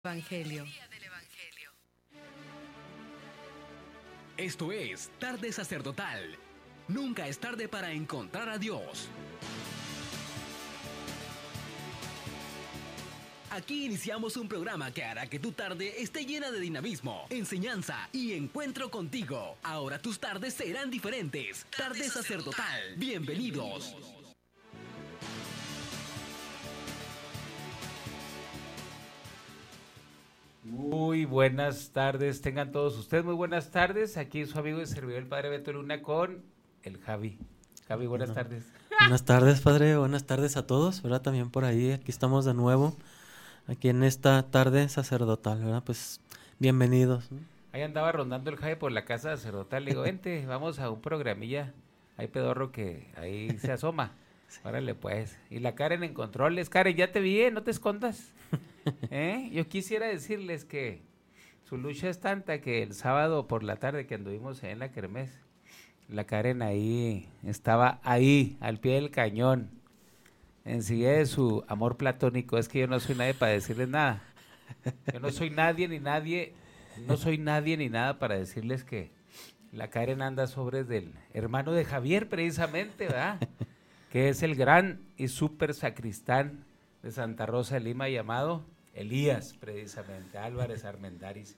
Evangelio. Esto es Tarde Sacerdotal. Nunca es tarde para encontrar a Dios. Aquí iniciamos un programa que hará que tu tarde esté llena de dinamismo, enseñanza y encuentro contigo. Ahora tus tardes serán diferentes. Tarde Sacerdotal. Bienvenidos. Muy buenas tardes, tengan todos ustedes muy buenas tardes. Aquí su amigo y servidor el Padre Beto Luna con el Javi. Javi, buenas tardes. Buenas tardes, Padre, buenas tardes a todos, ¿verdad? También por ahí, aquí estamos de nuevo, aquí en esta tarde sacerdotal, ¿verdad? Pues bienvenidos, ¿no? Ahí andaba rondando el Javi por la casa sacerdotal, le digo, vente, vamos a un programilla. Hay pedorro que ahí se asoma. Órale pues. Y la Karen en controles. Karen, ya te vi, no te escondas. Yo quisiera decirles que su lucha es tanta que el sábado por la tarde que anduvimos en la kermés, la Karen ahí estaba ahí, al pie del cañón, enseguida de su amor platónico. Es que yo no soy nadie para decirles nada. Yo no soy nadie ni nadie, no soy nadie ni nada para decirles que la Karen anda sobre del hermano de Javier precisamente, ¿verdad? Que es el gran y súper sacristán de Santa Rosa de Lima, llamado Elías, precisamente, Álvarez Armendáriz.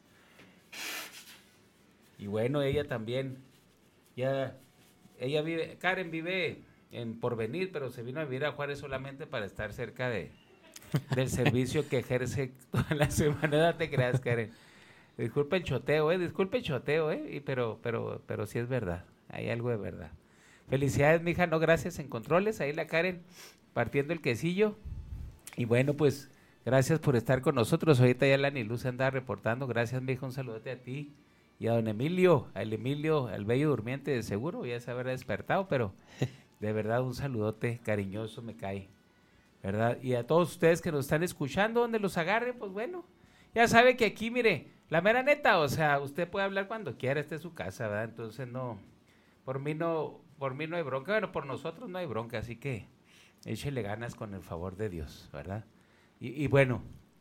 Y bueno, ella también, ella vive, Karen vive en Porvenir, pero se vino a vivir a Juárez solamente para estar cerca del servicio que ejerce toda la semana. No te creas, Karen. Disculpe el choteo, pero sí es verdad, hay algo de verdad. Felicidades, mija, no, gracias en controles, ahí la Karen partiendo el quesillo. Y bueno, pues, gracias por estar con nosotros. Ahorita ya la Aniluz se anda reportando. Gracias, mija, un saludote a ti y a don Emilio, al bello durmiente de seguro, ya se habrá despertado, pero de verdad un saludote cariñoso me cae, ¿verdad? Y a todos ustedes que nos están escuchando, donde los agarren, pues bueno, ya sabe que aquí, mire, la mera neta, o sea, usted puede hablar cuando quiera, esta es su casa, ¿verdad? Entonces por mí no hay bronca, bueno, por nosotros no hay bronca, así que échele ganas con el favor de Dios, ¿verdad? Y bueno,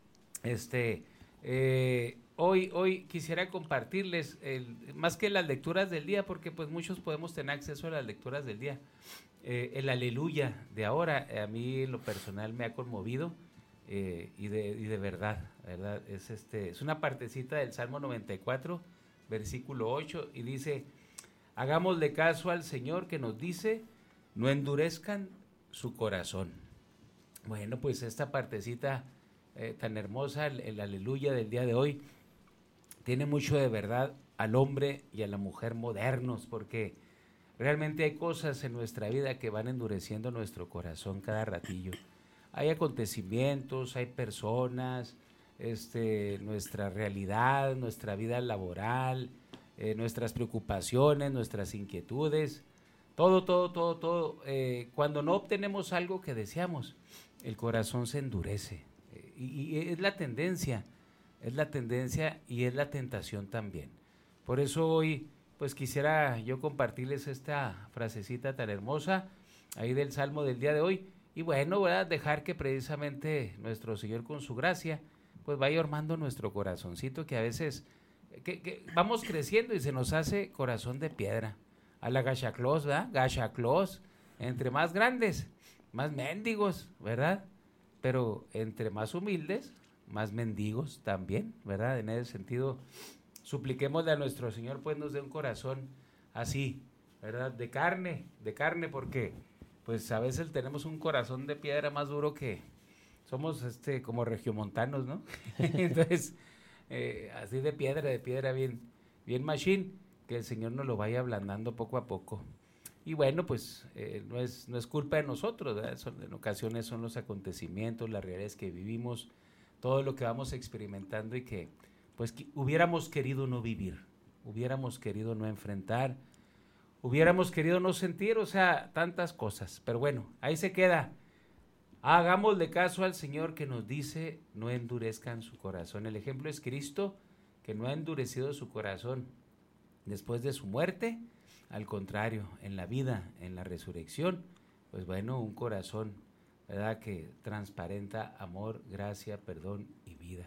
hoy quisiera compartirles, más que las lecturas del día, porque pues muchos podemos tener acceso a las lecturas del día, el aleluya de ahora, a mí lo personal me ha conmovido, y de verdad, es una partecita del Salmo 94, versículo 8, y dice: hagámosle caso al Señor que nos dice, no endurezcan su corazón. Bueno, pues esta partecita tan hermosa, el aleluya del día de hoy, tiene mucho de verdad al hombre y a la mujer modernos, porque realmente hay cosas en nuestra vida que van endureciendo nuestro corazón cada ratillo. Hay acontecimientos, hay personas, nuestra realidad, nuestra vida laboral, nuestras preocupaciones, nuestras inquietudes, todo. Cuando no obtenemos algo que deseamos, el corazón se endurece. Y es la tendencia y es la tentación también. Por eso hoy, pues quisiera yo compartirles esta frasecita tan hermosa, ahí del Salmo del día de hoy. Y bueno, ¿verdad? Dejar que precisamente nuestro Señor con su gracia, pues vaya armando nuestro corazoncito, que a veces que vamos creciendo y se nos hace corazón de piedra. A la gachaclos, ¿verdad? Gachaclos, entre más grandes, más mendigos, ¿verdad? Pero entre más humildes, más mendigos también, ¿verdad? En ese sentido, supliquémosle a nuestro Señor, pues nos dé un corazón así, ¿verdad? De carne, porque pues a veces tenemos un corazón de piedra más duro que somos como regiomontanos, ¿no? Entonces, así de piedra bien machine, que el Señor nos lo vaya ablandando poco a poco. Y bueno, pues no es culpa de nosotros, ¿verdad? En ocasiones son los acontecimientos, las realidades que vivimos, todo lo que vamos experimentando y que pues hubiéramos querido no vivir, hubiéramos querido no enfrentar, hubiéramos querido no sentir, o sea, tantas cosas. Pero bueno, ahí se queda. Hagámosle caso al Señor que nos dice, no endurezcan su corazón. El ejemplo es Cristo, que no ha endurecido su corazón después de su muerte. Al contrario, en la vida, en la resurrección, pues bueno, un corazón, ¿verdad?, que transparenta amor, gracia, perdón y vida.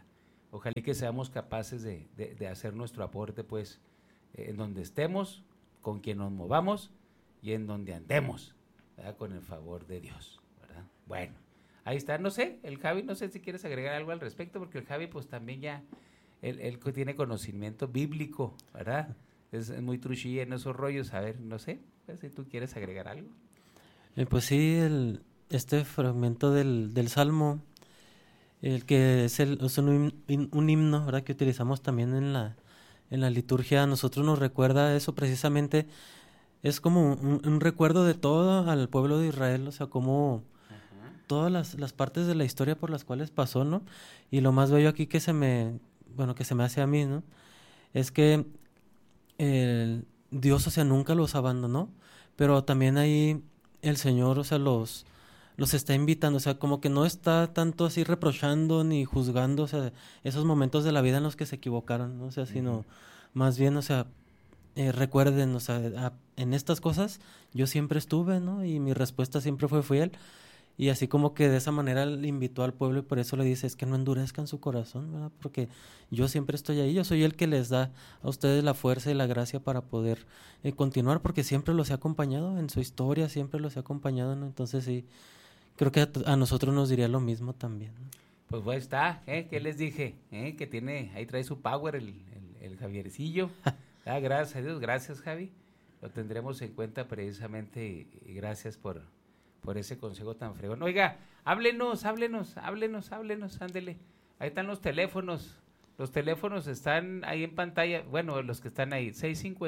Ojalá y que seamos capaces de hacer nuestro aporte, pues, en donde estemos, con quien nos movamos y en donde andemos, ¿verdad? Con el favor de Dios, ¿verdad? Bueno, ahí está, no sé, el Javi, no sé si quieres agregar algo al respecto, porque el Javi, pues, también ya, él tiene conocimiento bíblico, ¿verdad? Es muy truchilla en esos rollos, a ver, no sé, pues, si tú quieres agregar algo. Pues sí, este fragmento del Salmo, el que es un himno, ¿verdad? Que utilizamos también en la liturgia, a nosotros nos recuerda eso precisamente, es como un recuerdo de todo al pueblo de Israel, o sea, como todas las partes de la historia por las cuales pasó, ¿no? Y lo más bello aquí que se me hace a mí, ¿no? Es que Dios, o sea, nunca los abandonó, pero también ahí el Señor, o sea, los está invitando, o sea, como que no está tanto así reprochando ni juzgando, o sea, esos momentos de la vida en los que se equivocaron, ¿no? O sea, sino más bien, o sea, recuerden, o sea, en estas cosas yo siempre estuve, ¿no? Y mi respuesta siempre fue fiel. Y así como que de esa manera le invitó al pueblo y por eso le dice, es que no endurezcan su corazón, ¿verdad? Porque yo siempre estoy ahí, yo soy el que les da a ustedes la fuerza y la gracia para poder continuar, porque siempre los he acompañado en su historia, siempre los he acompañado, ¿no? Entonces sí, creo que a nosotros nos diría lo mismo también, ¿no? Pues ahí está, ¿qué les dije? Que tiene, ahí trae su power el Javiercillo. Gracias a Dios, gracias Javi. Lo tendremos en cuenta precisamente y gracias por ese consejo tan fregón. Oiga, háblenos, ándele. Ahí están los teléfonos están ahí en pantalla, bueno, los que están ahí,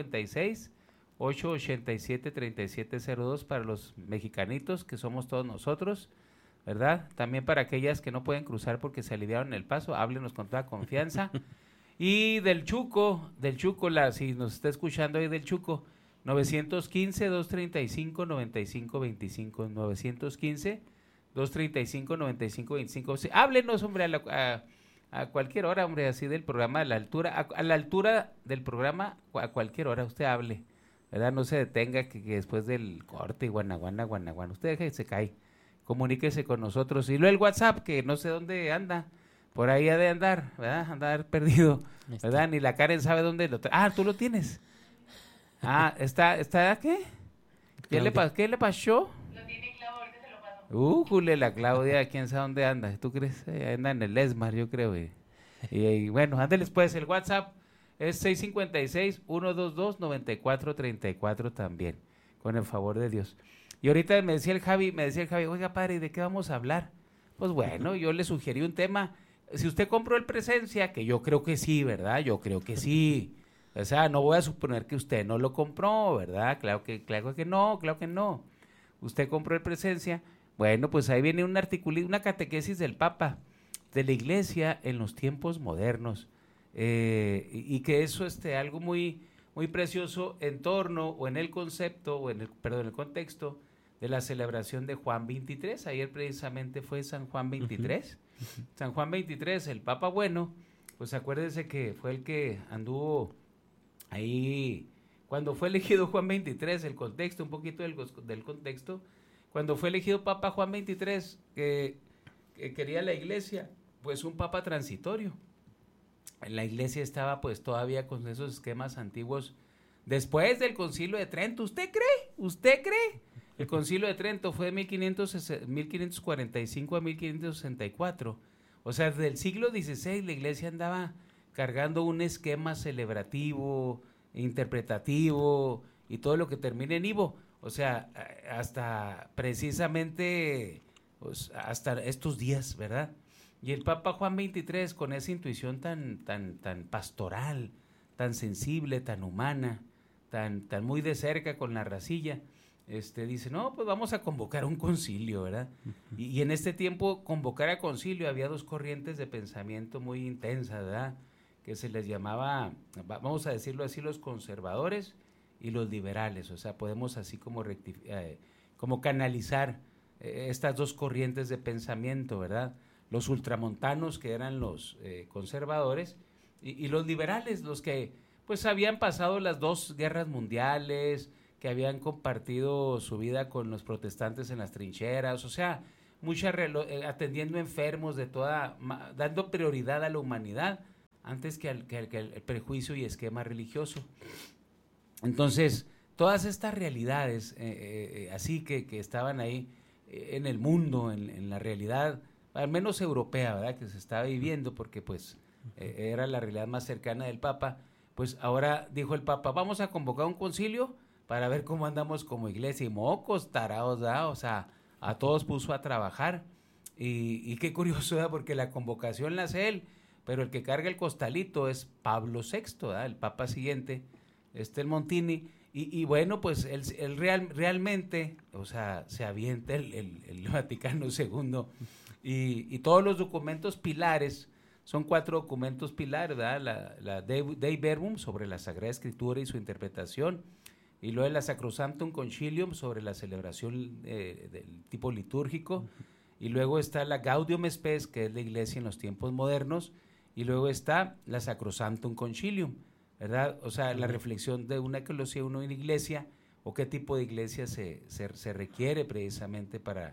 656-887-3702 para los mexicanitos, que somos todos nosotros, ¿verdad? También para aquellas que no pueden cruzar porque se aliviaron el paso, háblenos con toda confianza. Y del Chuco, si nos está escuchando ahí del Chuco, 915-235-9525, 915-235-9525. Sí, háblenos, hombre, a cualquier hora, hombre, así del programa, a la altura del programa, a cualquier hora usted hable, ¿verdad? No se detenga que después del corte, guanaguana, usted deje, se cae, comuníquese con nosotros. Y luego el WhatsApp, que no sé dónde anda, por ahí ha de andar, ¿verdad? Andar perdido, ¿verdad? Ni la Karen sabe dónde lo trae. Ah, tú lo tienes. Ah, ¿está qué? ¿Qué le pasó? Lo tiene Claudia, ahorita se lo paso. Jule, la Claudia, quién sabe dónde anda. ¿Tú crees? Anda en el Esmar, yo creo. Y bueno, ándeles pues, el WhatsApp es 656-122-9434 también, con el favor de Dios. Y ahorita me decía el Javi, oiga padre, ¿de qué vamos a hablar? Pues bueno, yo le sugerí un tema. Si usted compró el Presencia, que yo creo que sí, ¿verdad? Yo creo que sí. O sea, no voy a suponer que usted no lo compró, ¿verdad? Claro que no. Usted compró el Presencia. Bueno, pues ahí viene un articulito, una catequesis del Papa, de la Iglesia en los tiempos modernos. Y que eso algo muy, muy precioso en torno, o en el concepto, o en el contexto de la celebración de Juan 23. Ayer precisamente fue San Juan 23. San Juan 23, el Papa bueno, pues acuérdense que fue el que anduvo ahí, cuando fue elegido Juan 23, el contexto, un poquito del contexto, cuando fue elegido Papa Juan 23, que quería la Iglesia, pues un Papa transitorio. La Iglesia estaba pues todavía con esos esquemas antiguos, después del Concilio de Trento. ¿Usted cree? El Concilio de Trento fue de 1545 a 1564, o sea, desde el siglo XVI la Iglesia andaba cargando un esquema celebrativo, interpretativo y todo lo que termine en ivo, o sea, hasta precisamente pues, hasta estos días, ¿verdad? Y el Papa Juan XXIII, con esa intuición tan pastoral, tan sensible, tan humana, tan muy de cerca con la racilla, dice, no, pues vamos a convocar un concilio, ¿verdad? Y en este tiempo, convocar a concilio, había dos corrientes de pensamiento muy intensas, ¿verdad? Que se les llamaba, vamos a decirlo así, los conservadores y los liberales. O sea, podemos así como canalizar estas dos corrientes de pensamiento, ¿verdad? Los ultramontanos, que eran los conservadores, y los liberales, los que pues habían pasado las dos guerras mundiales, que habían compartido su vida con los protestantes en las trincheras, o sea, atendiendo enfermos dando prioridad a la humanidad antes que al prejuicio y esquema religioso. Entonces, todas estas realidades así que estaban ahí en el mundo, en la realidad, al menos europea, ¿verdad?, que se estaba viviendo, porque pues era la realidad más cercana del Papa, pues ahora dijo el Papa, vamos a convocar un concilio para ver cómo andamos como iglesia, y mocos, tarados, ¿verdad? O sea, a todos puso a trabajar, y qué curioso, ¿verdad?, porque la convocación la hace él, pero el que carga el costalito es Pablo VI, ¿verdad?, el Papa siguiente, el Montini, y bueno, pues él realmente, o sea, se avienta el Vaticano II, y todos los documentos pilares, son 4 documentos pilares, ¿verdad? La Dei Verbum sobre la Sagrada Escritura y su interpretación, y luego la Sacrosanctum Concilium sobre la celebración del tipo litúrgico, y luego está la Gaudium Spes, que es la iglesia en los tiempos modernos, y luego está la Sacrosanctum Concilium, ¿verdad? O sea, la reflexión de una eclesia, una iglesia, o qué tipo de iglesia se requiere precisamente para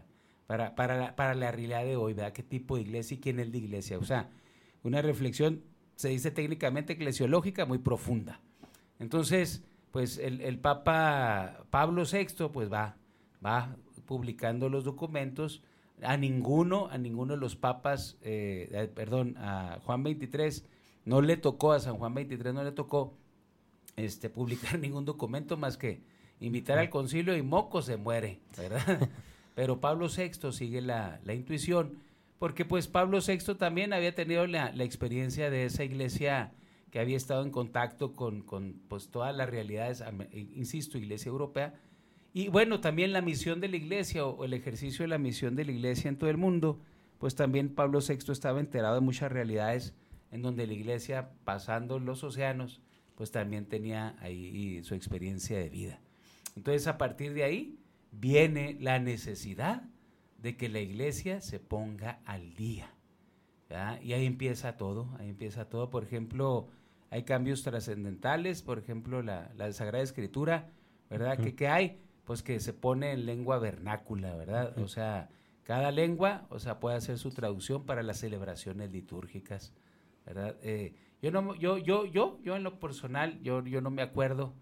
la realidad de hoy, ¿verdad? ¿Qué tipo de iglesia y quién es la iglesia? O sea, una reflexión, se dice técnicamente eclesiológica, muy profunda. Entonces, pues el Papa Pablo VI, pues va publicando los documentos. A ninguno de los papas, a Juan XXIII no le tocó, a San Juan XXIII no le tocó publicar ningún documento más que invitar al concilio y moco se muere, ¿verdad? Pero Pablo VI sigue la intuición, porque pues Pablo VI también había tenido la experiencia de esa iglesia que había estado en contacto con pues todas las realidades, insisto, iglesia europea, y bueno, también la misión de la iglesia o el ejercicio de la misión de la iglesia en todo el mundo, pues también Pablo VI estaba enterado de muchas realidades en donde la iglesia, pasando los océanos, pues también tenía ahí su experiencia de vida. Entonces, a partir de ahí viene la necesidad de que la iglesia se ponga al día, ¿verdad? Y ahí empieza todo, por ejemplo, hay cambios trascendentales, por ejemplo, la Sagrada Escritura, ¿verdad? ¿Qué hay? Pues que se pone en lengua vernácula, ¿verdad? O sea, cada lengua, o sea, puede hacer su traducción para las celebraciones litúrgicas, ¿verdad? Yo en lo personal, yo no me acuerdo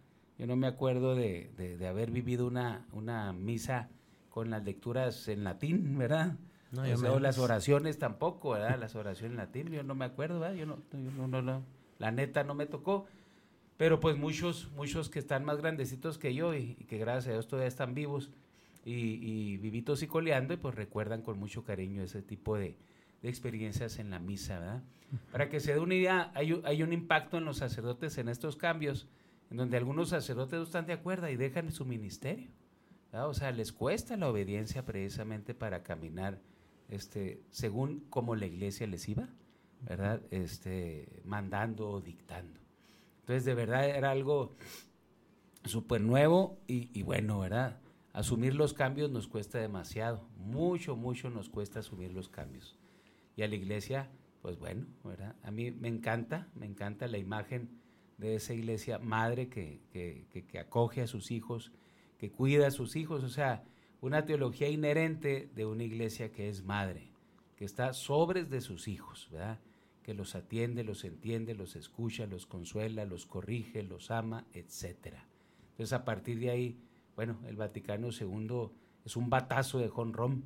de haber vivido una misa con las lecturas en latín, ¿verdad? No, o las oraciones tampoco, ¿verdad? Las oraciones en latín, yo no me acuerdo, ¿verdad? Yo no, la neta no me tocó, pero pues muchos que están más grandecitos que yo y que gracias a Dios todavía están vivos y vivitos y coleando, y pues recuerdan con mucho cariño ese tipo de experiencias en la misa, ¿verdad? Para que se dé una idea, hay un impacto en los sacerdotes en estos cambios, en donde algunos sacerdotes no están de acuerdo y dejan su ministerio, ¿verdad? O sea, les cuesta la obediencia precisamente para caminar según como la iglesia les iba, ¿verdad? Mandando o dictando. Entonces, de verdad era algo súper nuevo y bueno, ¿verdad? Asumir los cambios nos cuesta demasiado, mucho nos cuesta asumir los cambios. Y a la iglesia, pues bueno, ¿verdad? A mí me encanta la imagen de esa iglesia madre que acoge a sus hijos, que cuida a sus hijos, o sea, una teología inherente de una iglesia que es madre, que está sobre de sus hijos, ¿verdad? Que los atiende, los entiende, los escucha, los consuela, los corrige, los ama, etcétera. Entonces, a partir de ahí, bueno, el Vaticano II es un batazo de jonrón,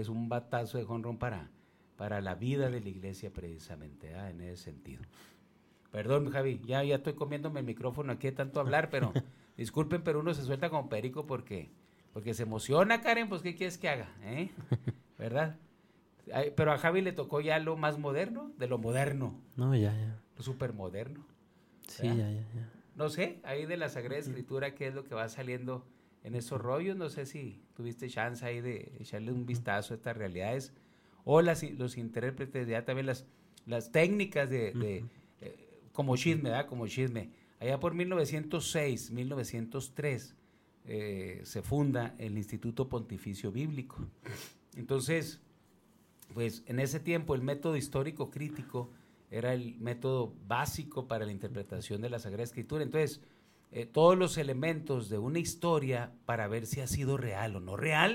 para la vida de la iglesia precisamente, ¿verdad? En ese sentido. Perdón, Javi, ya estoy comiéndome el micrófono aquí de tanto hablar, pero disculpen, pero uno se suelta como perico porque se emociona, Karen, pues ¿qué quieres que haga? ¿Verdad? Pero a Javi le tocó ya lo más moderno, de lo moderno. No, ya. Lo súper moderno. Sí, ya. No sé, ahí de la Sagrada Escritura, ¿qué es lo que va saliendo en esos rollos? No sé si tuviste chance ahí de echarle un vistazo a estas realidades. O los intérpretes, ya también las técnicas como chisme, ¿verdad? Como chisme. Allá por 1906, 1903, se funda el Instituto Pontificio Bíblico. Entonces, pues en ese tiempo el método histórico crítico era el método básico para la interpretación de la Sagrada Escritura. Entonces, todos los elementos de una historia para ver si ha sido real o no real,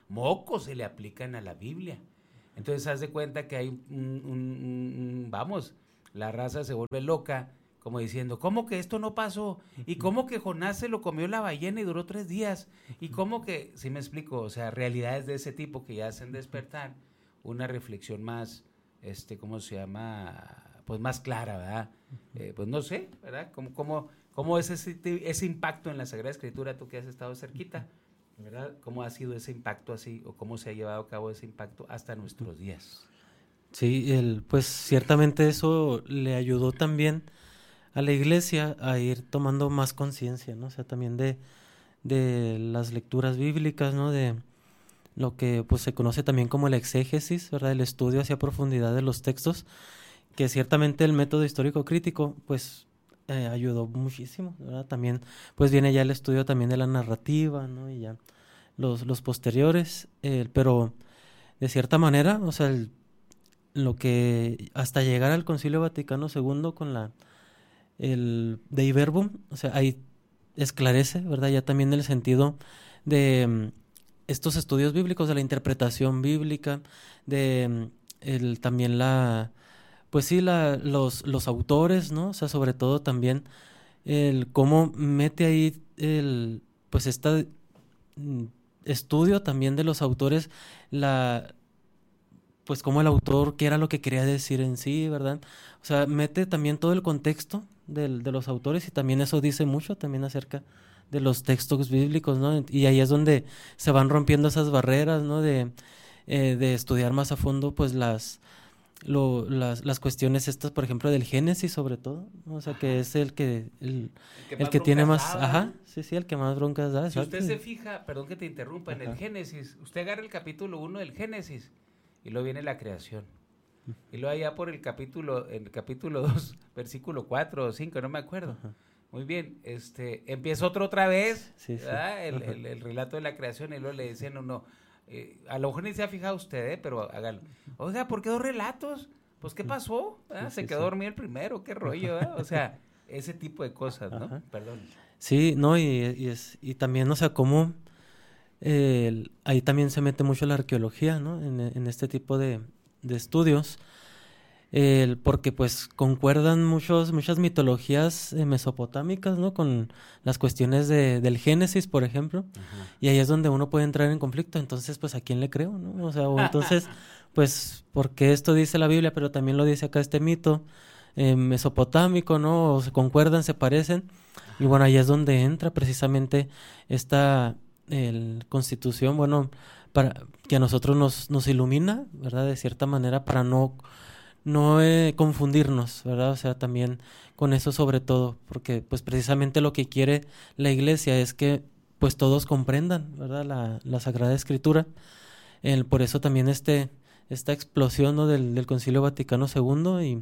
mocos se le aplican a la Biblia. Entonces haz de cuenta que hay vamos, la raza se vuelve loca, como diciendo, ¿cómo que esto no pasó? ¿Y cómo que Jonás se lo comió la ballena y duró 3 días? ¿Y cómo que, sí me explico? O sea, realidades de ese tipo que ya hacen despertar una reflexión más, ¿cómo se llama? Pues más clara, ¿verdad? Pues no sé, ¿verdad? ¿Cómo es ese impacto en la Sagrada Escritura, tú que has estado cerquita? ¿Verdad? ¿Cómo ha sido ese impacto así o cómo se ha llevado a cabo ese impacto hasta nuestros días? Sí, pues ciertamente eso le ayudó también a la iglesia a ir tomando más conciencia, ¿no? O sea, también de las lecturas bíblicas, ¿no? De lo que pues se conoce también como el exégesis, ¿verdad? El estudio hacia profundidad de los textos, que ciertamente el método histórico crítico pues ayudó muchísimo, ¿verdad? También pues viene ya el estudio también de la narrativa, ¿no? Y ya los posteriores, pero de cierta manera, o sea, lo que hasta llegar al Concilio Vaticano II con el Dei Verbum, o sea, ahí esclarece, ¿verdad? Ya también el sentido de estos estudios bíblicos, de la interpretación bíblica, de también pues sí, los autores, ¿no? O sea, sobre todo también el cómo mete ahí pues estudio también de los autores, pues cómo el autor, qué era lo que quería decir en sí, ¿verdad? O sea, mete también todo el contexto de los autores y también eso dice mucho también acerca de los textos bíblicos, ¿no? Y ahí es donde se van rompiendo esas barreras, ¿no? De estudiar más a fondo, pues las cuestiones estas, por ejemplo, del Génesis sobre todo, ¿no? O sea, que es el que tiene más, da, sí, el que más broncas da. Si usted se fija, perdón que te interrumpa, en el Génesis, usted agarra el capítulo 1 del Génesis y luego viene la creación. Y luego allá por el capítulo 2, versículo 4 o 5, no me acuerdo. Ajá. Muy bien, empieza otra vez, sí. El relato de la creación y luego le dicen uno, a lo mejor ni se ha fijado usted, pero hágalo. Oiga, ¿por qué 2 relatos? Pues, ¿qué pasó? Se quedó dormido el primero, qué rollo, o sea, ese tipo de cosas, ¿no? Ajá. Perdón. Sí, no, y también, o sea, cómo ahí también se mete mucho la arqueología, ¿no? En este tipo de estudios, porque pues concuerdan muchas mitologías mesopotámicas, ¿no? Con las cuestiones del Génesis, por ejemplo. Uh-huh. Y ahí es donde uno puede entrar en conflicto. Entonces, pues, ¿a quién le creo, no? O sea, entonces, pues, porque esto dice la Biblia, pero también lo dice acá este mito mesopotámico, ¿no? O se concuerdan, se parecen. Uh-huh. Y bueno, ahí es donde entra precisamente esta Constitución, bueno, para que a nosotros nos ilumina, ¿verdad? De cierta manera, para no confundirnos, ¿verdad? O sea, también con eso sobre todo, porque pues precisamente lo que quiere la Iglesia es que pues todos comprendan, ¿verdad? La Sagrada Escritura. Por eso también esta explosión, ¿no? del Concilio Vaticano II,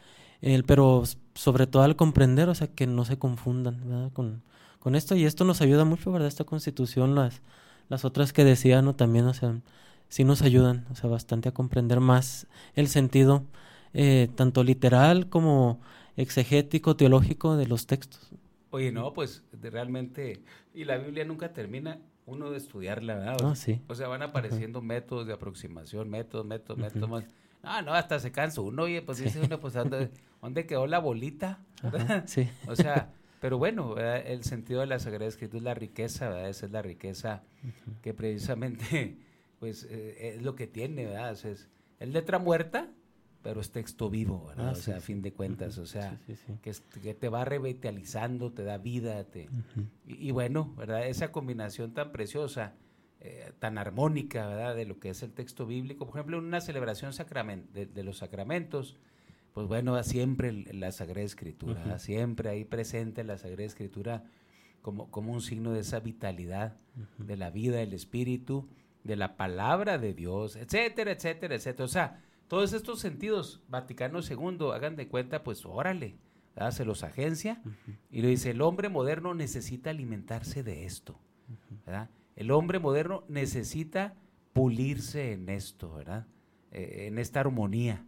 pero sobre todo al comprender, o sea, que no se confundan, ¿verdad? Con esto, y esto nos ayuda mucho, ¿verdad? Esta Constitución, las otras que decía, ¿no? También, o sea, sí nos ayudan, o sea, bastante a comprender más el sentido tanto literal como exegético, teológico de los textos. Oye, no, pues realmente, y la Biblia nunca termina uno de estudiarla, ¿verdad? Sí. O sea, van apareciendo métodos de aproximación, métodos más. No, hasta se cansa uno, oye, pues dice uno, pues ¿dónde quedó la bolita? ¿Verdad? Sí. O sea, pero bueno, ¿verdad? El sentido de la Sagrada Escritura es la riqueza, ¿verdad? Esa es la riqueza que precisamente, pues, es lo que tiene, ¿verdad? O sea, es letra muerta, pero es texto vivo, ¿verdad? O sea, a fin de cuentas, o sea, que te va revitalizando, te da vida, y bueno, ¿verdad? Esa combinación tan preciosa, tan armónica, ¿verdad? De lo que es el texto bíblico. Por ejemplo, en una celebración de los sacramentos, pues bueno, va siempre la Sagrada Escritura, siempre ahí presente la Sagrada Escritura como un signo de esa vitalidad, de la vida, del espíritu, de la palabra de Dios, etcétera, etcétera, etcétera. O sea, todos estos sentidos, Vaticano II, hagan de cuenta, pues órale, ¿verdad? Se los agencia y le dice, el hombre moderno necesita alimentarse de esto, ¿verdad? El hombre moderno necesita pulirse en esto, ¿verdad? En esta armonía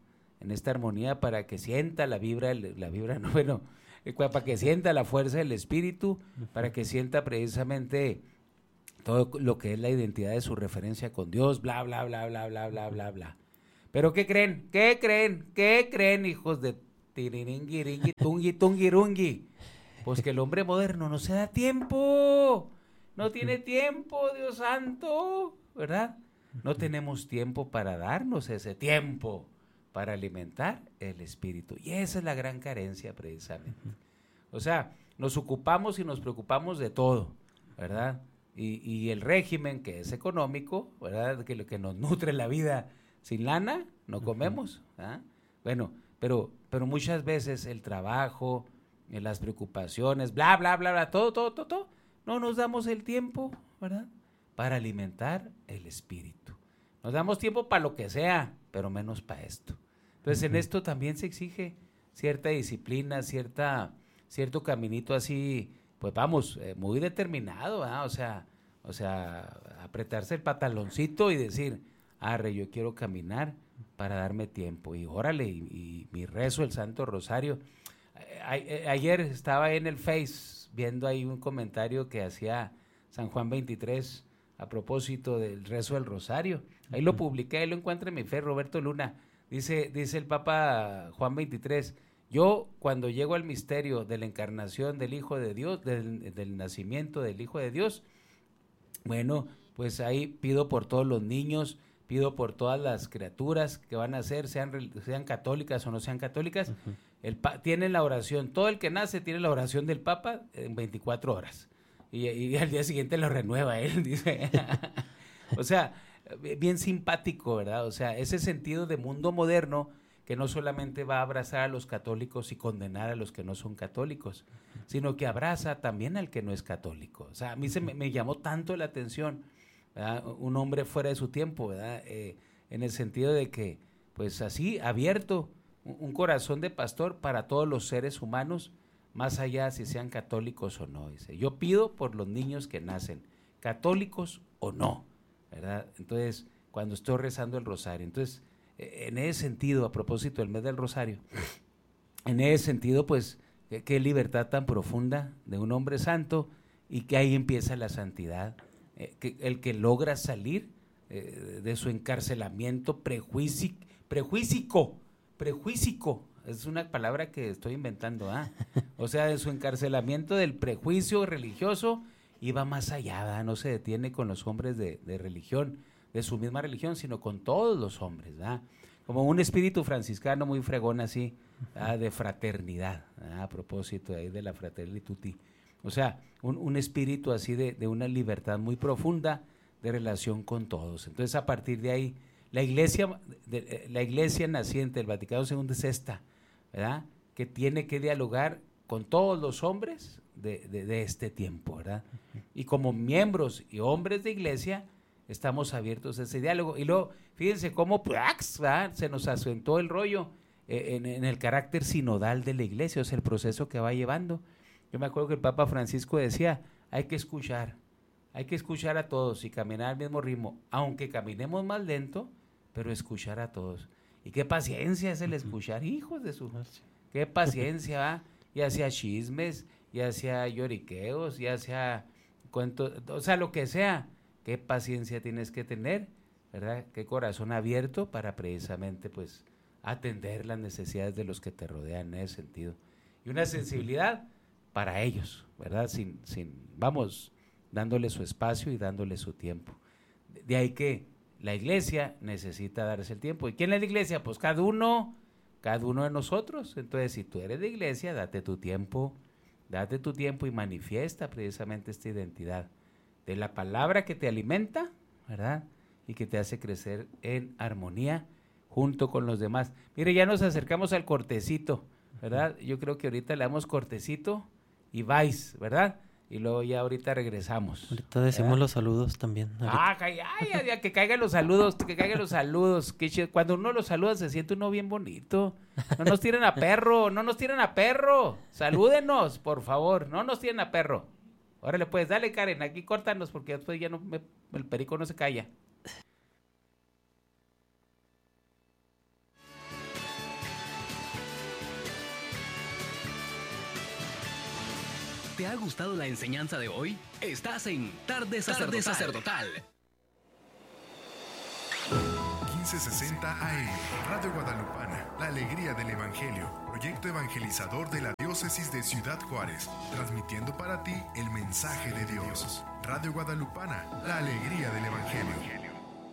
para que sienta para que sienta la fuerza del espíritu, para que sienta precisamente todo lo que es la identidad de su referencia con Dios, bla, bla, bla, bla, bla, bla, bla, bla. Pero ¿qué creen? ¿Qué creen? ¿Qué creen, hijos de tiriringuiringui, tungi, tungirungi? Pues que el hombre moderno no se da tiempo, no tiene tiempo, Dios santo, ¿verdad? No tenemos tiempo para darnos ese tiempo para alimentar el espíritu. Y esa es la gran carencia precisamente. O sea, nos ocupamos y nos preocupamos de todo, ¿verdad? Y el régimen que es económico, ¿verdad? Que lo que nos nutre la vida, sin lana no comemos, ¿verdad? Bueno, pero muchas veces el trabajo, las preocupaciones, bla, bla, bla, bla, todo, no nos damos el tiempo, ¿verdad? Para alimentar el espíritu. Nos damos tiempo para lo que sea, pero menos para esto. Entonces, en esto también se exige cierta disciplina, cierto caminito así, pues vamos, muy determinado, ¿verdad? O sea, apretarse el pantaloncito y decir, arre, yo quiero caminar para darme tiempo. Y órale, y mi rezo, el Santo Rosario. Ayer estaba en el Face viendo ahí un comentario que hacía San Juan 23 a propósito del rezo del Rosario. Ahí lo publiqué, ahí lo encuentro en mi fe, Roberto Luna. Dice el Papa Juan 23, yo cuando llego al misterio de la encarnación del Hijo de Dios, del nacimiento del Hijo de Dios, bueno, pues ahí pido por todos los niños, pido por todas las criaturas que van a ser, sean católicas o no sean católicas, tienen la oración, todo el que nace tiene la oración del Papa en 24 horas. Y al día siguiente lo renueva él, dice. O sea, bien simpático, ¿verdad? O sea, ese sentido de mundo moderno que no solamente va a abrazar a los católicos y condenar a los que no son católicos, sino que abraza también al que no es católico. O sea, a mí me llamó tanto la atención, ¿verdad? Un hombre fuera de su tiempo, ¿verdad? En el sentido de que, pues así, abierto, un corazón de pastor para todos los seres humanos, más allá si sean católicos o no. Dice, yo pido por los niños que nacen, católicos o no, ¿verdad? Entonces, cuando estoy rezando el rosario, entonces, en ese sentido, a propósito del mes del rosario, en ese sentido, pues, qué libertad tan profunda de un hombre santo, y que ahí empieza la santidad, el que logra salir de su encarcelamiento prejuízico, es una palabra que estoy inventando, o sea, de su encarcelamiento del prejuicio religioso, y va más allá, ¿verdad? No se detiene con los hombres de religión, de su misma religión, sino con todos los hombres, ¿verdad? Como un espíritu franciscano muy fregón así, ¿verdad? De fraternidad, ¿verdad? A propósito de ahí de la Fratelli Tutti. O sea, un espíritu así de una libertad muy profunda de relación con todos. Entonces, a partir de ahí, la iglesia naciente del Vaticano II es esta, ¿verdad? Que tiene que dialogar con todos los hombres de este tiempo, ¿verdad? Y como miembros y hombres de iglesia, estamos abiertos a ese diálogo. Y luego, fíjense cómo ¿verdad? Se nos acentuó el rollo en el carácter sinodal de la iglesia, o sea, el proceso que va llevando. Yo me acuerdo que el Papa Francisco decía, hay que escuchar a todos y caminar al mismo ritmo, aunque caminemos más lento, pero escuchar a todos. Y qué paciencia es el escuchar, hijos de su... Qué paciencia, ¿va? Ya sea chismes, ya sea lloriqueos, ya sea cuentos, o sea, lo que sea. Qué paciencia tienes que tener, ¿verdad? Qué corazón abierto para precisamente, pues, atender las necesidades de los que te rodean en ese sentido. Y una sensibilidad para ellos, ¿verdad? Vamos, dándole su espacio y dándole su tiempo. De ahí que la iglesia necesita darse el tiempo. ¿Y quién es la iglesia? Pues cada uno de nosotros. Entonces, si tú eres de iglesia, date tu tiempo y manifiesta precisamente esta identidad de la palabra que te alimenta, ¿verdad? Y que te hace crecer en armonía junto con los demás. Mire, ya nos acercamos al cortecito, ¿verdad? Yo creo que ahorita le damos cortecito y vais, ¿verdad? Y luego ya ahorita regresamos. Ahorita decimos, ¿verdad?, los saludos también. Que caigan los saludos, Que cuando uno los saluda se siente uno bien bonito. No nos tiren a perro. Salúdenos, por favor. No nos tiren a perro. Órale, pues, dale, Karen, aquí córtanos porque después ya el perico no se calla. ¿Te ha gustado la enseñanza de hoy? Estás en Tarde Sacerdotal. 1560 AM, Radio Guadalupana, la alegría del Evangelio, proyecto evangelizador de la diócesis de Ciudad Juárez, transmitiendo para ti el mensaje de Dios. Radio Guadalupana, la alegría del Evangelio.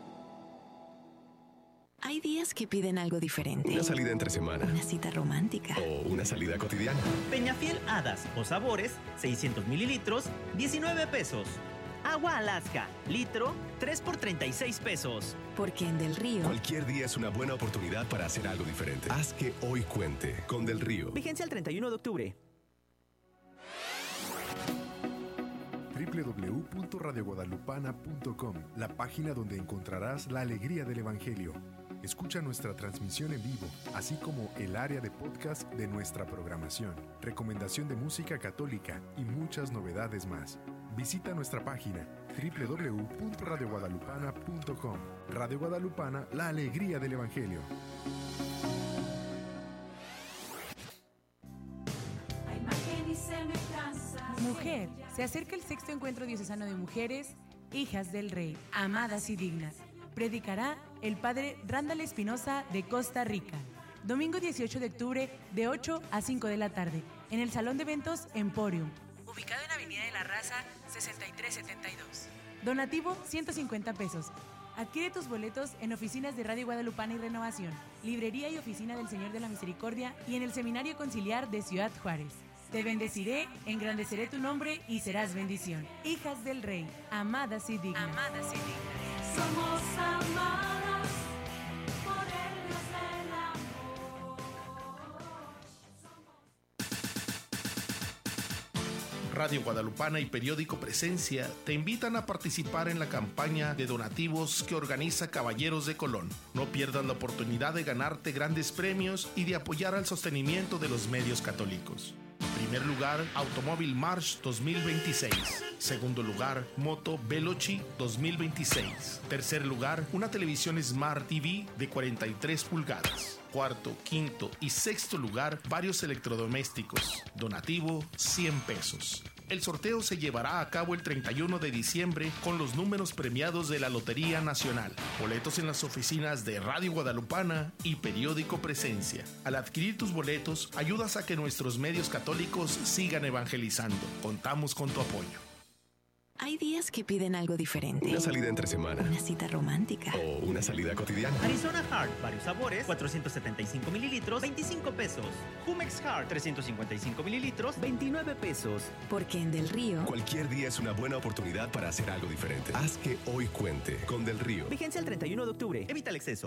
Hay días que piden algo diferente. Una salida entre semana. Una cita romántica. O una salida cotidiana. Peñafiel Hadas o Sabores, 600 mililitros, 19 pesos. Agua Alaska, litro, 3 por 36 pesos. Porque en Del Río... Cualquier día es una buena oportunidad para hacer algo diferente. Haz que hoy cuente con Del Río. Vigencia el 31 de octubre. www.radioguadalupana.com, la página donde encontrarás la alegría del Evangelio. Escucha nuestra transmisión en vivo, así como el área de podcast de nuestra programación, recomendación de música católica y muchas novedades más. Visita nuestra página www.radioguadalupana.com. Radio Guadalupana, la alegría del Evangelio. Mujer, se acerca el sexto encuentro diocesano de mujeres, hijas del Rey, amadas y dignas. Predicará el padre Randall Espinosa de Costa Rica. Domingo 18 de octubre de 8 a 5 de la tarde, en el Salón de Eventos Emporium, ubicado en Avenida de la Raza 6372. Donativo 150 pesos. Adquiere tus boletos en oficinas de Radio Guadalupana y Renovación, librería y oficina del Señor de la Misericordia y en el Seminario Conciliar de Ciudad Juárez. Te bendeciré, engrandeceré tu nombre y serás bendición. Hijas del Rey, amadas y dignas. Amadas y dignas. Somos amadas por el Dios del amor. Radio Guadalupana y Periódico Presencia te invitan a participar en la campaña de donativos que organiza Caballeros de Colón. No pierdas la oportunidad de ganarte grandes premios y de apoyar al sostenimiento de los medios católicos. Primer lugar, Automóvil March 2026. Segundo lugar, Moto Veloci 2026. Tercer lugar, una televisión Smart TV de 43 pulgadas. Cuarto, quinto y sexto lugar, varios electrodomésticos. Donativo, 100 pesos. El sorteo se llevará a cabo el 31 de diciembre con los números premiados de la Lotería Nacional. Boletos en las oficinas de Radio Guadalupana y Periódico Presencia. Al adquirir tus boletos, ayudas a que nuestros medios católicos sigan evangelizando. Contamos con tu apoyo. Hay días que piden algo diferente. Una salida entre semana. Una cita romántica. O una salida cotidiana. Arizona Hard, varios sabores, 475 mililitros, 25 pesos. Jumex Hard, 355 mililitros, 29 pesos. Porque en Del Río... Cualquier día es una buena oportunidad para hacer algo diferente. Haz que hoy cuente con Del Río. Vigencia el 31 de octubre. Evita el exceso.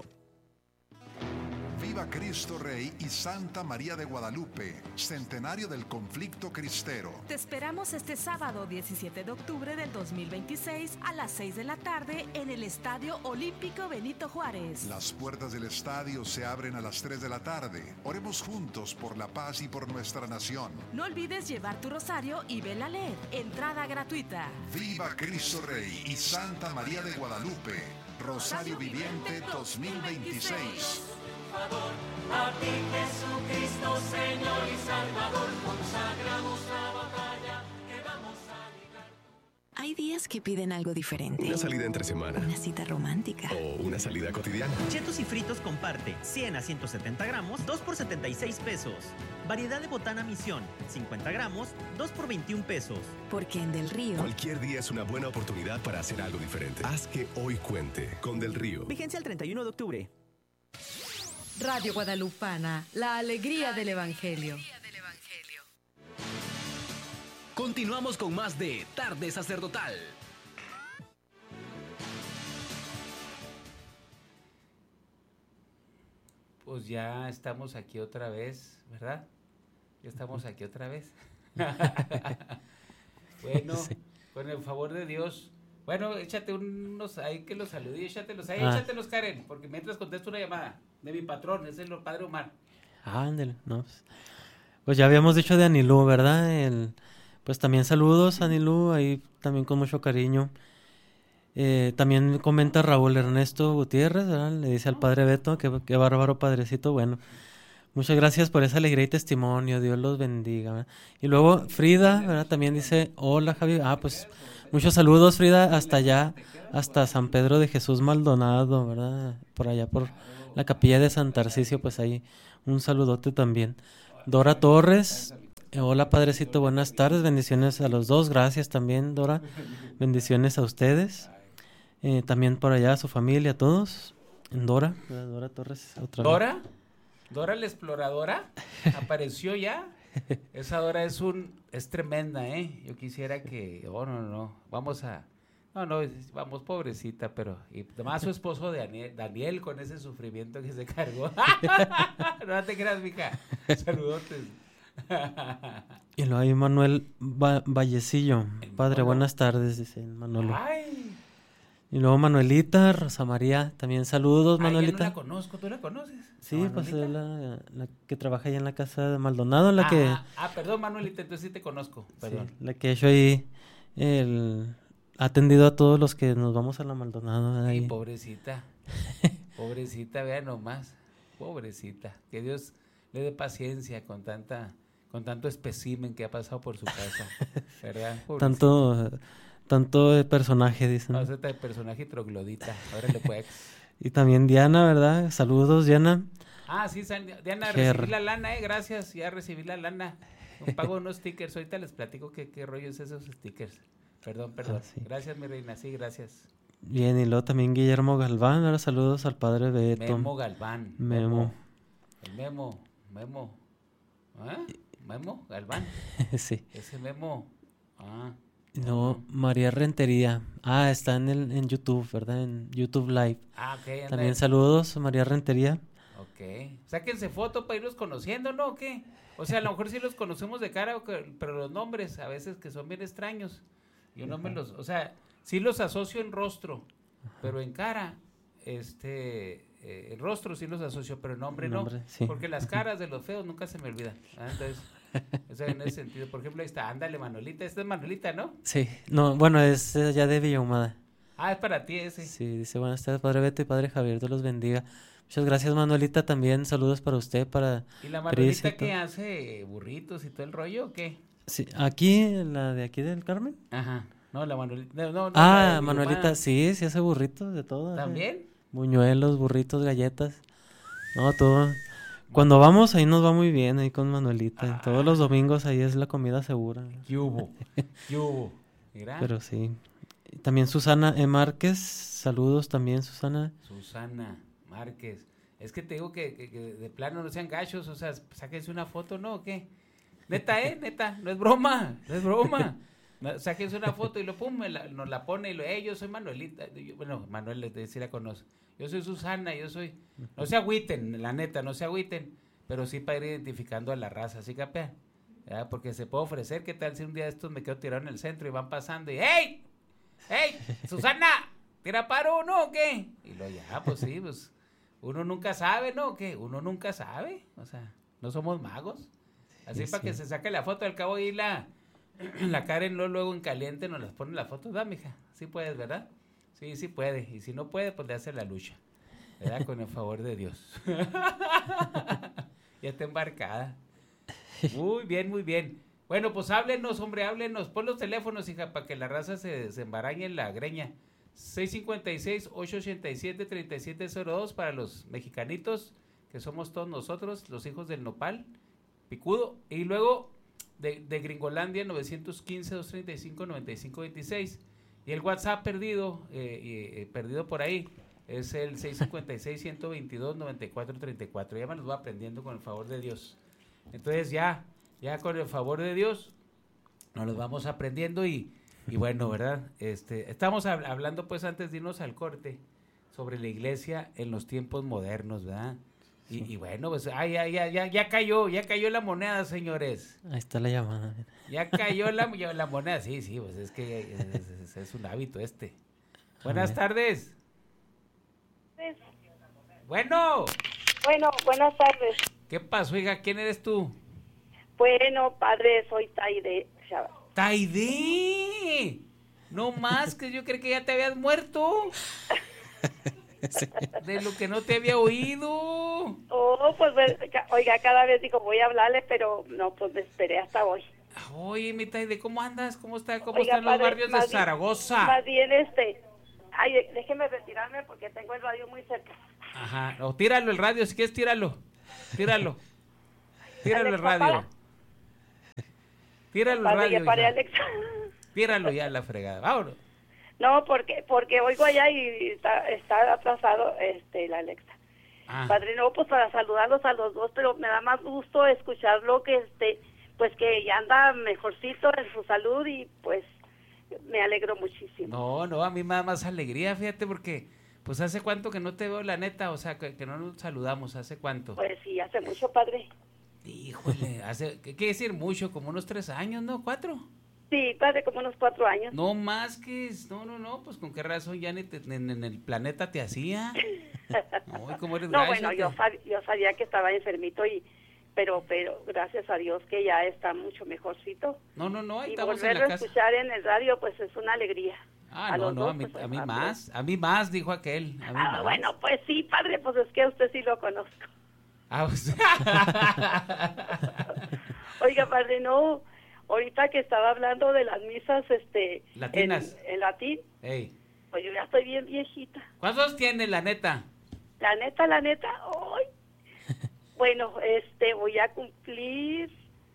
Viva Cristo Rey y Santa María de Guadalupe, centenario del conflicto cristero. Te esperamos este sábado 17 de octubre del 2026 a las 6 de la tarde en el Estadio Olímpico Benito Juárez. Las puertas del estadio se abren a las 3 de la tarde. Oremos juntos por la paz y por nuestra nación. No olvides llevar tu rosario y vela LED. Entrada gratuita. Viva Cristo Rey y Santa María de Guadalupe, Rosario Viviente 2026. A ti Jesucristo, Señor y Salvador, consagramos la batalla que vamos a librar. Hay días que piden algo diferente. Una salida entre semana. Una cita romántica. O una salida cotidiana. Chetos y fritos comparte, 100 a 170 gramos, 2 por 76 pesos. Variedad de botana Misión, 50 gramos, 2 por 21 pesos. Porque en Del Río... Cualquier día es una buena oportunidad para hacer algo diferente. Haz que hoy cuente con Del Río. Vigencia el 31 de octubre. Radio Guadalupana, la alegría del Evangelio. Continuamos con más de Tarde Sacerdotal. Pues ya estamos aquí otra vez, ¿verdad? Ya estamos aquí otra vez. Bueno, sí. Con el favor de Dios. Bueno, échate unos ahí que los saludí, échatelos ahí, échatelos, Karen, porque mientras contesto una llamada de mi patrón, es el padre Omar. Ándale, no. Pues ya habíamos dicho de Anilú, ¿verdad? Pues también saludos a Anilú, ahí también con mucho cariño. También comenta Raúl Ernesto Gutiérrez, ¿verdad? Le dice al padre Beto, qué bárbaro padrecito, bueno. Muchas gracias por esa alegría y testimonio. Dios los bendiga. ¿Verdad? Y luego Frida, ¿verdad? También dice, hola Javi. Pues muchos saludos, Frida, hasta allá, hasta San Pedro de Jesús Maldonado, ¿verdad? Por allá, por la capilla de San Tarcisio, pues ahí un saludote también. Dora Torres, hola Padrecito, buenas tardes, bendiciones a los dos. Gracias también, Dora. Bendiciones a ustedes. También por allá a su familia, a todos. Dora Torres, otra vez. ¿Dora la exploradora? ¿Apareció ya? Esa Dora es tremenda, ¿eh? Yo quisiera que... vamos, pobrecita, pero... Y además su esposo Daniel, con ese sufrimiento que se cargó. No te creas, mija. Saludotes. Y luego hay Manuel Vallecillo. Padre, buenas tardes, dice Manolo. Ay. Y luego Manuelita, Rosa María, también saludos, Manuelita. Yo no la conozco, ¿tú la conoces? Sí, pues es la que trabaja allá en la casa de Maldonado, que... perdón, Manuelita, entonces sí te conozco, perdón. Sí, la que he hecho ahí, ha atendido a todos los que nos vamos a la Maldonado. Ahí. Sí, pobrecita, vea nomás, pobrecita, que Dios le dé paciencia con tanto espécimen que ha pasado por su casa, ¿verdad? Tanto de personaje, dicen. No, de personaje troglodita. Órale, pues. Y también Diana, ¿verdad? Saludos, Diana. Sí, Diana, recibí la lana, gracias. Ya recibí la lana. Pago unos stickers. Ahorita les platico qué rollo es esos stickers. Perdón. Sí. Gracias, mi reina. Sí, gracias. Bien, y luego también Guillermo Galván. Ahora saludos al padre Beto. Memo Galván. Memo. El Memo. Memo Galván. Sí. Ese Memo. No, María Rentería. Está en YouTube, ¿verdad? En YouTube Live. Ok. También saludos, María Rentería. Ok. Sáquense foto para irlos conociendo, ¿no? ¿O qué? O sea, a lo mejor sí los conocemos de cara, pero los nombres a veces que son bien extraños. Yo no o sea, sí los asocio en rostro, pero en cara, el rostro sí los asocio, pero en nombre no. Sí. Porque las caras de los feos nunca se me olvidan. Entonces... O sea, en ese sentido, por ejemplo, ahí está, ándale, Manuelita, esta es Manuelita, ¿no? Sí, no, bueno, es ya de Villahumada. Es para ti ese. Sí, dice, buenas tardes, Padre Beto y Padre Javier, Dios los bendiga. Muchas gracias, Manuelita, también saludos para usted, para ¿Y la Manuelita que hace burritos y todo el rollo o qué? Sí, aquí, la de aquí del Carmen. Ajá, no, la Manuelita, no, Manuelita, sí hace burritos de todo. ¿También? Buñuelos, burritos, galletas, no, todo. Cuando vamos, ahí nos va muy bien, ahí con Manuelita. Todos los domingos ahí es la comida segura. ¿Qué hubo? Mira. Pero sí. También Susana Márquez, saludos también, Susana. Susana Márquez. Es que te digo que de plano no sean gachos, o sea, sáquense una foto, ¿no? ¿O qué? Neta, neta, no es broma. Sáquense una foto y lo pum, nos la pone y yo soy Manuelita. Manuel, sí la conozco. Yo soy Susana, no se agüiten, la neta, no se agüiten, pero sí para ir identificando a la raza, ¿sí capean? Porque se puede ofrecer, ¿qué tal si un día de estos me quedo tirado en el centro y van pasando y ¡Hey! Susana! ¿Tira paro o no o qué? Y pues sí, pues uno nunca sabe, ¿no? ¿O qué? Uno nunca sabe, o sea, no somos magos. Así para que se saque la foto, al cabo ahí la Karen luego en caliente nos las pone la foto, mija, sí puedes, ¿verdad? Sí puede, y si no puede, pues le hace la lucha, ¿verdad? Con el favor de Dios. Ya está embarcada. Muy bien. Bueno, pues háblenos, pon los teléfonos, hija, para que la raza se embarañe en la greña. 656-887-3702 para los mexicanitos, que somos todos nosotros, los hijos del nopal, picudo, y luego de Gringolandia, 915-235-9526. Y el WhatsApp perdido por ahí es el 656-122-9434. Ya me los voy aprendiendo con el favor de Dios. Entonces ya con el favor de Dios nos los vamos aprendiendo y bueno, ¿verdad? Estamos hablando pues antes de irnos al corte sobre la iglesia en los tiempos modernos, ¿verdad? Y bueno, pues ya cayó la moneda, señores. Ahí está la llamada. Ya cayó la moneda, sí, pues es que es un hábito Buenas tardes. Bueno, buenas tardes. ¿Qué pasó, hija? ¿Quién eres tú? Bueno, padre, soy Taide. ¡Taide! No más, que yo creí que ya te habías muerto. Sí. De lo que no te había oído. Oh, pues, oiga, cada vez digo, voy a hablarle, pero no, pues me esperé hasta hoy. Oye, mi Taide, ¿cómo andas? ¿Cómo está? ¿Cómo Oiga, están los padre, barrios de Zaragoza? Más bien, ay, déjeme retirarme porque tengo el radio muy cerca. Ajá, o tíralo el radio, si quieres tíralo. Tíralo el radio. Tíralo el radio. Tíralo ya la fregada, vámonos. No, porque oigo allá y está atrasado la Alexa. Padre, no, pues para saludarlos a los dos, pero me da más gusto escucharlo que pues que ya anda mejorcito en su salud y pues me alegro muchísimo. No, a mí me da más alegría, fíjate, porque pues hace cuánto que no te veo, la neta, o sea, que no nos saludamos, ¿hace cuánto? Pues sí, hace mucho, padre. Híjole, ¿qué quiere decir mucho? Como unos 3 años, ¿no? ¿4? Sí, padre, como unos 4 años. No más que, no, pues con qué razón ya en el planeta te hacía. No, ¿cómo eres? No, bueno, yo sabía que estaba enfermito pero gracias a Dios que ya está mucho mejorcito. No, ahí y estamos en la volverlo a casa. escuchar en el radio, pues es una alegría. A mí más, dijo aquel. Más. Bueno, pues sí, padre, pues es que a usted sí lo conozco. Oiga, padre, no, ahorita que estaba hablando de las misas, latinas. En latín, pues yo ya estoy bien viejita. ¿Cuántos tiene, la neta? La neta, hoy. Bueno, voy a cumplir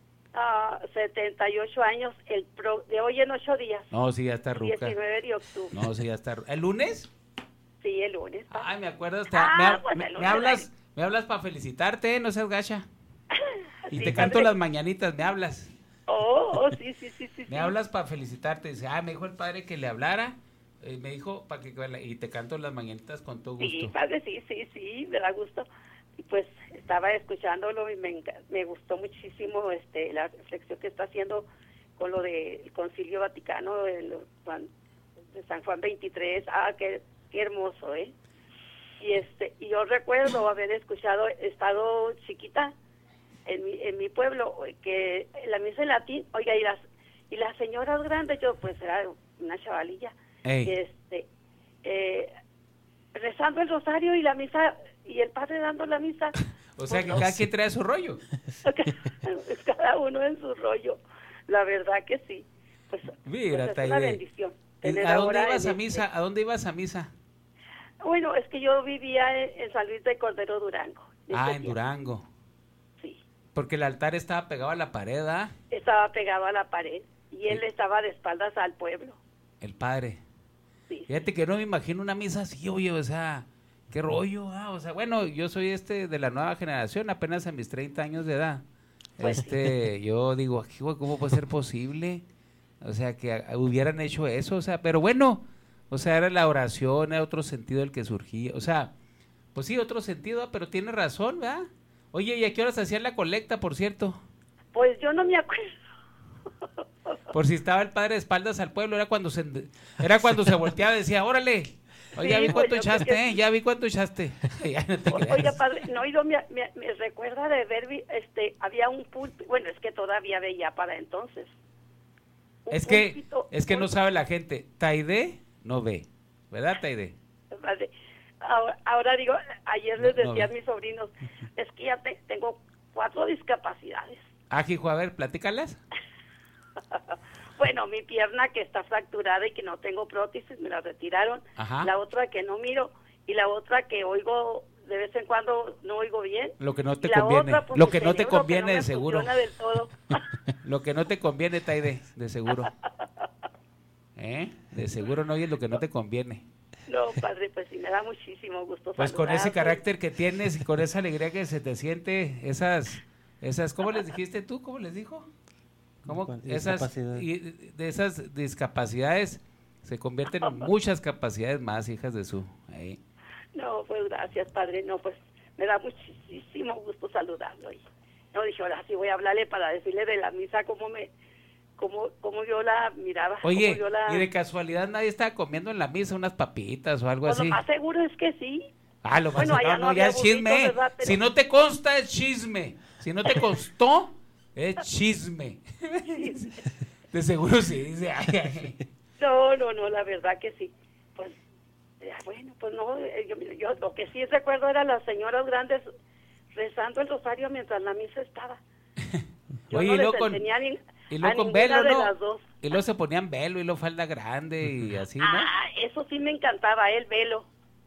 78 años de hoy en 8 días. No, sí, ya está ruca. 19 de octubre. No, sí, ya está ruca. ¿El lunes? Sí, el lunes. Ay, me acuerdo. Pues me hablas para felicitarte, no seas gacha. Y sí, te canto padre. las mañanitas, me hablas. Oh, sí. Me hablas para felicitarte. Dice, me dijo el padre que le hablara. Me dijo para que y te canto las mañanitas con todo gusto. Sí, padre, sí, me da gusto. Y pues estaba escuchándolo y me gustó muchísimo la reflexión que está haciendo con lo del Concilio Vaticano de San Juan 23. Qué hermoso, ¿eh? Y yo recuerdo haber escuchado, estado chiquita en mi pueblo, que la misa en latín, oiga, y las señoras grandes, yo pues era una chavalilla, rezando el rosario y la misa, y el padre dando la misa. O sea, que cada quien trae su rollo. Cada uno en su rollo, la verdad que sí. Pues, mira, pues es una bendición. ¿A dónde ibas a misa? ¿A dónde ibas a misa? Bueno, es que yo vivía en San Luis de Cordero, Durango. En Durango. Sí. Porque el altar estaba pegado a la pared, ¿ah? Estaba pegado a la pared y él estaba de espaldas al pueblo. El padre. Sí. Fíjate que no me imagino una misa así, oye, o sea, qué rollo, o sea, bueno, yo soy de la nueva generación, apenas a mis 30 años de edad. Pues yo digo, ¿cómo puede ser posible? O sea, que hubieran hecho eso, o sea, pero bueno, o sea, era la oración, era otro sentido el que surgía, o sea, pues sí, otro sentido, pero tiene razón, ¿verdad? Oye, ¿y a qué horas hacían la colecta, por cierto? Pues yo no me acuerdo. Por si estaba el padre de espaldas al pueblo, era cuando se volteaba y decía, órale, oye, sí, ya vi cuánto pues, echaste, ya vi cuánto echaste. Ya no te creas. Oiga, padre, no, yo me recuerda de ver, había un púlpito, bueno, es que todavía veía para entonces. Es que no sabe la gente, Taide no ve, ¿verdad, Taide? Ahora digo, ayer les decía a mis sobrinos, es que ya tengo 4 discapacidades. Hijo, a ver, platícalas. Bueno, mi pierna que está fracturada y que no tengo prótesis, me la retiraron. Ajá. La otra que no miro y la otra que oigo de vez en cuando, no oigo bien. Lo que no te y la conviene, otra, pues, lo mi que no te cerebro conviene que no de me seguro. funciona del todo. Lo que no te conviene, Taide, de seguro. De seguro no oyes lo que no te conviene. No, padre, pues sí, me da muchísimo gusto Pues con ese saludarte. carácter que tienes y con esa alegría que se te siente, esas, ¿cómo les dijiste tú? ¿Cómo les dijo? ¿Cómo? De esas discapacidades se convierten en muchas capacidades más, hijas de su. No, pues gracias, padre. No, pues me da muchísimo gusto saludarlo. Y no, dije, ahora sí voy a hablarle para decirle de la misa cómo yo la miraba. Oye, y de casualidad nadie estaba comiendo en la misa unas papitas o algo pues así. Lo más seguro es que sí. Lo más bueno, no, ya es chisme. ¿verdad? Pero... Si no te consta, es chisme. Si no te constó, es chisme. De seguro sí, dice. No, la verdad que sí. Pues Bueno, pues no, yo lo que sí recuerdo era las señoras grandes rezando el rosario mientras la misa estaba. Yo Oye, no y les luego con, enseñé a y luego con ninguna velo, de ¿no? las dos. Y luego se ponían velo y luego falda grande y así, ¿no? Eso sí me encantaba, el velo.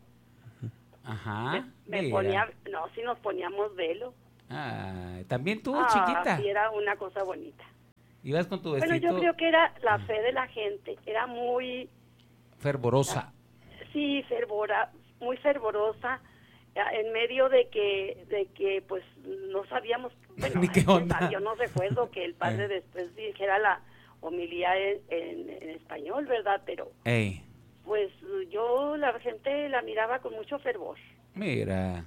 Ajá. Me mira. ponía, no, sí nos poníamos velo. También tú, chiquita. Sí, era una cosa bonita. Ibas con tu Bueno, vestido yo creo que era la fe de la gente, era muy, fervorosa. sí, muy fervorosa, en medio de que pues no sabíamos, bueno, Ni qué onda. yo no recuerdo que el padre después dijera la homilía en español, ¿verdad? Pero Ey, pues yo la gente la miraba con mucho fervor. mira.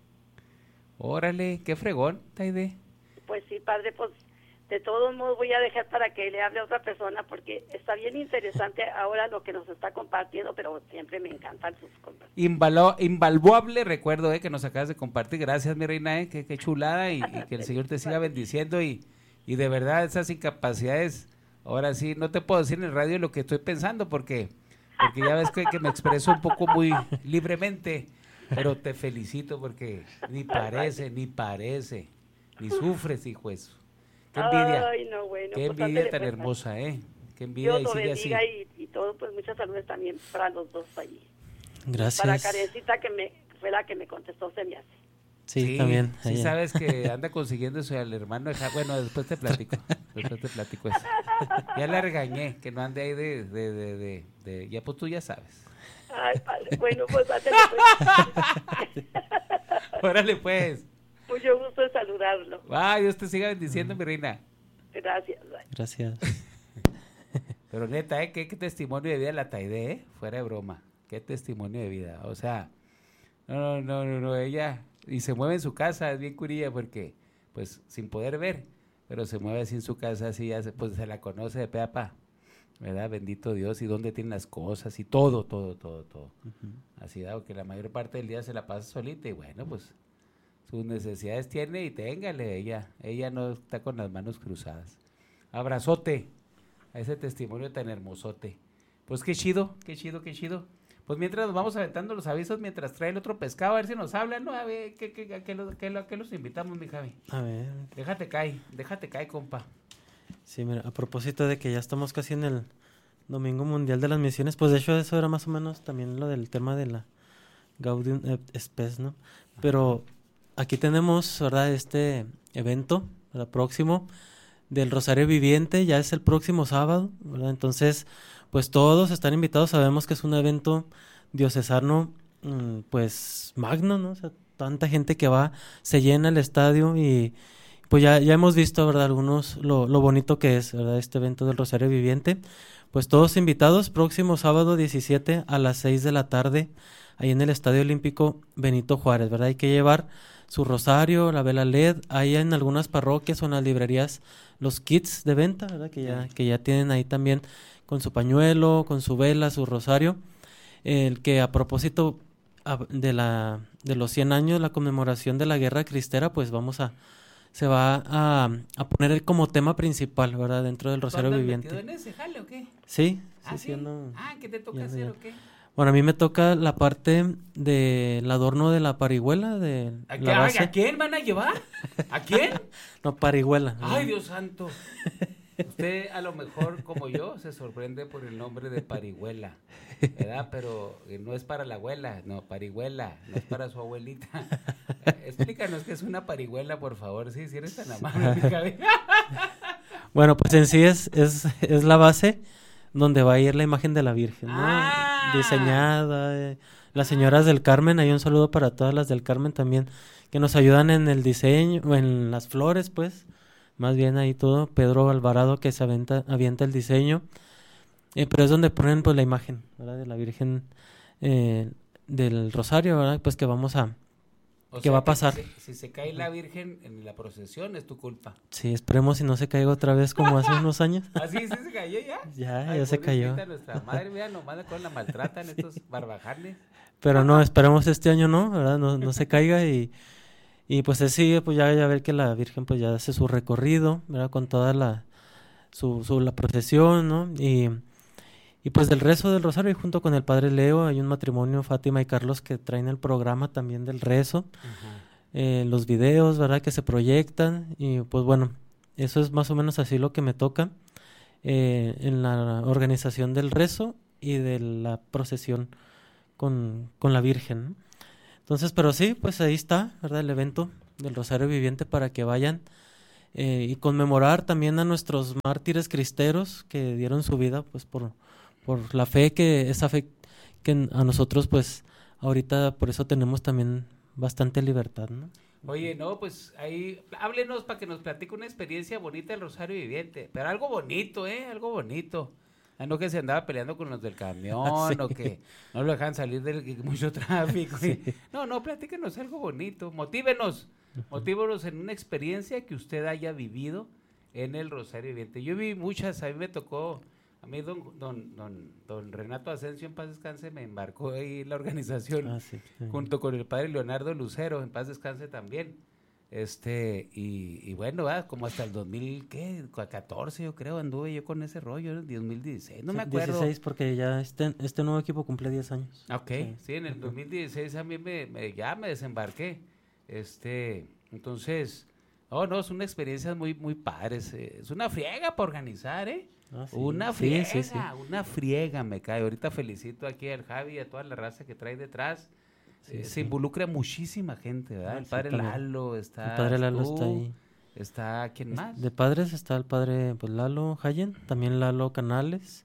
Órale, qué fregón, Taide. Pues sí, padre, pues de todos modos voy a dejar para que le hable a otra persona porque está bien interesante ahora lo que nos está compartiendo, pero siempre me encantan sus conversaciones. Invaluable recuerdo que nos acabas de compartir. Gracias, mi reina, qué chulada y que el Señor te siga bendiciendo y de verdad esas incapacidades, ahora sí, no te puedo decir en el radio lo que estoy pensando porque ya ves que me expreso un poco muy libremente, pero te felicito porque ni parece, ni sufres, hijo eso. Qué envidia, Ay, no, bueno, qué pues, envidia ándale, tan pues, hermosa, qué envidia Dios y lo sigue así. bendiga y todo, pues muchas saludos también para los dos allí. Gracias. Para Karencita que fue la que me contestó, se me hace. Sí, también. Sí, ella. sabes que anda consiguiendo eso al hermano de bueno, después te platico eso. Ya la regañé, que no ande ahí de ya pues tú ya sabes. Ay, padre, bueno, pues ándale, pues. Órale pues. Mucho gusto en saludarlo. Dios te siga bendiciendo, mi reina. Gracias. Gracias. Pero neta, qué testimonio de vida la Taide, fuera de broma. Qué testimonio de vida. O sea, no, ella, y se mueve en su casa, es bien curilla porque, pues, sin poder ver, pero se mueve así en su casa, así ya pues se la conoce de pe a pa, ¿verdad? Bendito Dios, y dónde tiene las cosas, y todo. Así, dado que la mayor parte del día se la pasa solita, y bueno, pues, sus necesidades tiene y téngale, ella no está con las manos cruzadas. Abrazote a ese testimonio tan hermosote. Pues qué chido. Pues mientras nos vamos aventando los avisos, mientras trae el otro pescado, a ver si nos hablan, ¿no? A ver, ¿qué los invitamos, mi Javi? A ver. Déjate caer, compa. Sí, mira, a propósito de que ya estamos casi en el Domingo Mundial de las Misiones, pues de hecho eso era más o menos también lo del tema de la Gaudium et Spes, ¿no? Pero aquí tenemos, ¿verdad? Este evento, ¿verdad? Próximo del Rosario Viviente, ya es el próximo sábado, ¿verdad? Entonces, pues todos están invitados, sabemos que es un evento diocesano, pues magno, ¿no? O sea, tanta gente que va, se llena el estadio y pues ya hemos visto, ¿verdad? Algunos lo bonito que es, ¿verdad? Este evento del Rosario Viviente. Pues todos invitados, próximo sábado 17 a las 6 de la tarde, ahí en el Estadio Olímpico Benito Juárez, ¿verdad? Hay que llevar su rosario, la vela LED, hay en algunas parroquias o en las librerías los kits de venta, ¿verdad? Que ya tienen ahí también con su pañuelo, con su vela, su rosario. El que a propósito de los 100 años, la conmemoración de la Guerra Cristera, pues se va a poner como tema principal, ¿verdad? Dentro del Rosario Viviente. ¿Metido en ese jale o qué? Sí. ¿Sí? ¿Qué te toca hacer o qué? Bueno, a mí me toca la parte del adorno de la parihuela de la base. ¿A quién van a llevar? ¿A quién? No, parihuela. Ay, Dios santo. Usted a lo mejor, como yo, se sorprende por el nombre de parihuela, ¿verdad? Pero no es para la abuela, no, parihuela, no es para su abuelita. Explícanos qué es una parihuela, por favor, si eres tan amable. Bueno, pues en sí es la base donde va a ir la imagen de la Virgen, ¿no? Diseñada. Las señoras del Carmen, hay un saludo para todas las del Carmen también, que nos ayudan en el diseño, en las flores, pues, más bien ahí todo. Pedro Alvarado que se avienta el diseño, pero es donde ponen pues la imagen, ¿verdad? De la Virgen del Rosario, ¿verdad? Pues que vamos a... ¿Qué va a pasar? Si se cae la Virgen en la procesión, es tu culpa. Sí, esperemos si no se caiga otra vez como hace unos años. ¿Ah, sí se cayó ya? Ya se cayó. Nuestra madre, mira, nomás con la maltratan estos barbajanes. Pero no, esperemos este año no, ¿verdad? No se caiga y pues sigue, pues ya ver que la Virgen pues ya hace su recorrido, ¿verdad? Con toda la procesión, ¿no? Y pues del rezo del rosario, y junto con el padre Leo, hay un matrimonio, Fátima y Carlos, que traen el programa también del rezo, los videos, ¿verdad?, que se proyectan, y pues bueno, eso es más o menos así lo que me toca en la organización del rezo y de la procesión con la Virgen, ¿no? Entonces, pero sí, pues ahí está, ¿verdad?, el evento del Rosario Viviente para que vayan y conmemorar también a nuestros mártires cristeros que dieron su vida pues por la fe, esa fe que a nosotros pues ahorita por eso tenemos también bastante libertad, ¿no? Oye, no, pues ahí háblenos para que nos platique una experiencia bonita del Rosario Viviente, pero algo bonito, algo bonito. No que se andaba peleando con los del camión, o que no lo dejan salir del mucho tráfico. Sí. No, platíquenos algo bonito, motívenos en una experiencia que usted haya vivido en el Rosario Viviente. Yo vi muchas, a mí me tocó, a mí don Renato Asensio, en paz descanse, me embarcó ahí en la organización, junto con el padre Leonardo Lucero, en paz descanse también. Y bueno, como hasta el 2014 yo creo anduve yo con ese rollo, en 2016, no me acuerdo. 16 porque ya este nuevo equipo cumple 10 años. Ok, sí, en el 2016 a mí ya me desembarqué. Entonces, es una experiencia muy, muy padre, es una friega para organizar, una friega, una friega me cae. Ahorita felicito aquí al Javi y a toda la raza que trae detrás. Se involucra muchísima gente, ¿verdad? El padre Lalo está. El padre Lalo está ahí. Está, ¿quién más? De padres está el padre pues, Lalo Hayen, también Lalo Canales,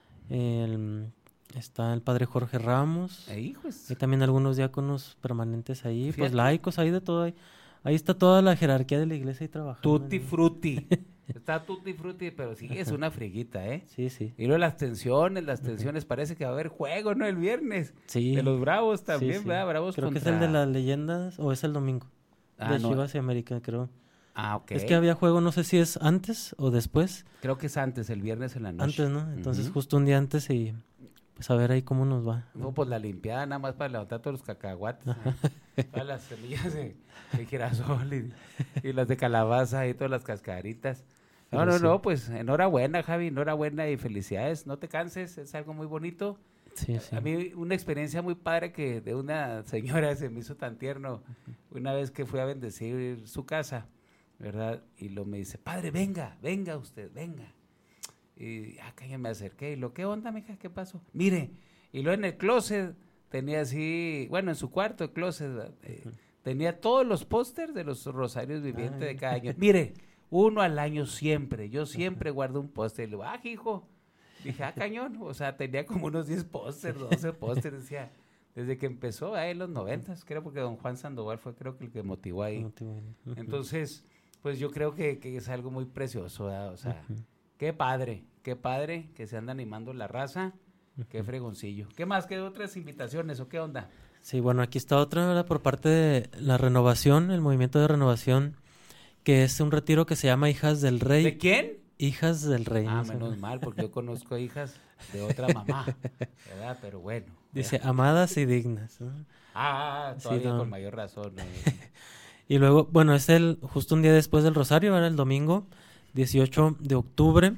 está el padre Jorge Ramos, hay también algunos diáconos permanentes ahí, fíjate. Pues laicos, hay de todo, ahí está toda la jerarquía de la iglesia ahí trabajando. Tutti frutti. Está tutti frutti, pero sí es una friguita, Sí, sí. Y luego las tensiones, parece que va a haber juego, ¿no? El viernes. Sí. De los Bravos también, sí. ¿verdad? Bravos creo que es el de las leyendas, o es el domingo. De Chivas y América, creo. Ok. Es que había juego, no sé si es antes o después. Creo que es antes, el viernes en la noche. Antes, ¿no? Entonces justo un día antes y pues a ver ahí cómo nos va. No, pues la limpiada nada más para levantar todos los cacahuates. Todas las semillas de girasol y las de calabaza y todas las cascaritas. No, pues enhorabuena, Javi, enhorabuena y felicidades. No te canses, es algo muy bonito. Sí. A mí una experiencia muy padre que de una señora se me hizo tan tierno una vez que fui a bendecir su casa, ¿verdad? Y me dice, padre, venga usted, venga. Y acá ya me acerqué y ¿qué onda, mija? ¿Qué pasó? Mire, y luego en el closet tenía así, bueno, en su cuarto el closet, tenía todos los pósters de los Rosarios Vivientes de cada año. Mire, uno al año siempre, yo siempre guardo un póster. Y le digo, hijo. Dije, cañón, o sea, tenía como unos 10 pósters, 12 pósters, decía, desde que empezó ahí en los 90s, creo, porque don Juan Sandoval fue creo que el que motivó ahí. Entonces, pues yo creo que es algo muy precioso, ¿verdad? O sea, qué padre que se anda animando la raza, qué fregoncillo. ¿Qué más? ¿Qué otras invitaciones o qué onda? Sí, bueno, aquí está otra, ¿verdad? Por parte de la renovación, el movimiento de renovación, que es un retiro que se llama Hijas del Rey. ¿De quién? Hijas del Rey. Menos mal, porque yo conozco hijas de otra mamá, ¿verdad? Pero bueno. Dice, amadas y dignas, ¿no? Todavía con mayor razón. Y luego, bueno, es justo un día después del Rosario, era el domingo 18 de octubre.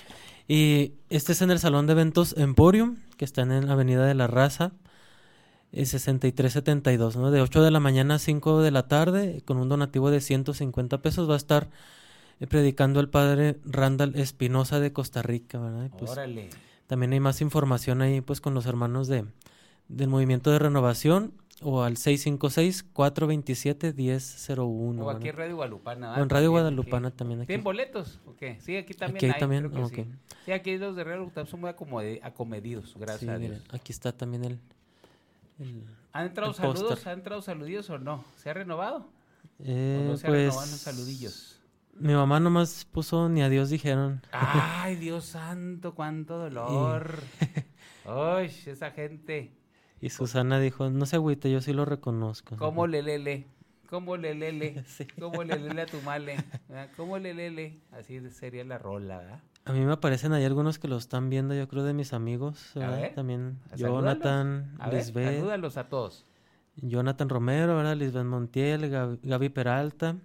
Y este es en el Salón de Eventos Emporium, que está en la Avenida de la Raza, 6372, ¿no? De 8 de la mañana a 5 de la tarde, con un donativo de 150 pesos, va a estar predicando el padre Randall Espinosa de Costa Rica, ¿verdad? Pues, órale. También hay más información ahí, pues, con los hermanos del Movimiento de Renovación, o al 656-427-1001. O aquí en Radio Guadalupana. O en Radio Guadalupana también. Aquí. ¿Tienen boletos? Okay. Sí, aquí también aquí hay. También, creo que sí, aquí los de Radio Guadalupana son muy acomedidos, gracias a Dios. Miren, aquí está también ¿Han entrado saludos? ¿Han entrado saludillos o no? ¿Se ha renovado? ¿O no se ha pues, renovado los saludillos? Mi mamá nomás puso ni adiós dijeron. Ay, Dios santo, cuánto dolor. Ay, esa gente. Y Susana dijo, no se agüite, yo sí lo reconozco. ¿Cómo lelele? ¿Cómo lelele? Sí. ¿Cómo lelele a tu male? ¿Cómo lelele? Así sería la rola, ¿verdad? A mí me aparecen ahí algunos que lo están viendo, yo creo, de mis amigos. A ver, también salúdalos. Jonathan, Lisbeth. Salúdalos a todos. Jonathan Romero, ¿verdad? Lisbeth Montiel, Gaby Peralta,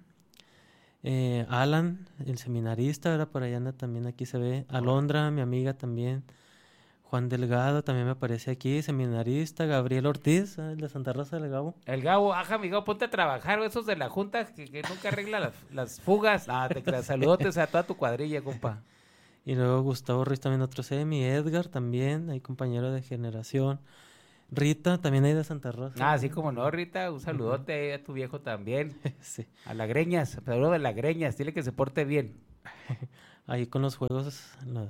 Alan, el seminarista, ¿verdad? Por allá anda también, aquí se ve. Alondra, mi amiga también. Juan Delgado también me aparece aquí, seminarista, Gabriel Ortiz, el de Santa Rosa del Gabo. El Gabo, mi Gabo, ponte a trabajar, esos de la junta que nunca arregla las fugas. No, te creas, saludotes a toda tu cuadrilla, compa. Y luego Gustavo Ruiz también otro semi, Edgar también, hay compañero de generación. Rita también hay de Santa Rosa. Sí, como no, Rita, un saludote a tu viejo también. Sí. A la Greñas, saludo de la Greñas, dile que se porte bien. Ahí con los juegos,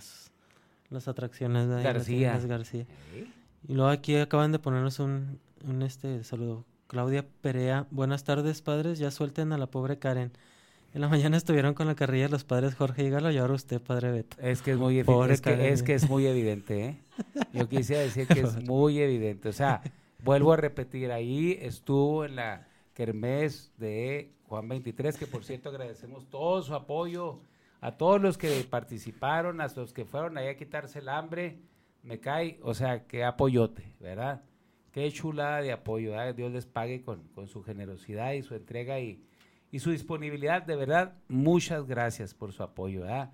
las atracciones de García. García. Y luego aquí acaban de ponernos un saludo. Claudia Perea, buenas tardes, padres, ya suelten a la pobre Karen. En la mañana estuvieron con la carrilla de los padres Jorge y Galo y ahora usted, padre Beto. Es que es muy evidente, es muy evidente, ¿eh? Yo quisiera decir que es muy evidente. O sea, vuelvo a repetir, ahí estuvo en la kermés de Juan 23, que por cierto agradecemos todo su apoyo a todos los que participaron, a los que fueron ahí a quitarse el hambre. Me cae, o sea, qué apoyote, ¿verdad? Qué chulada de apoyo, ¿verdad? Dios les pague con su generosidad y su entrega y su disponibilidad, de verdad, muchas gracias por su apoyo, ¿verdad?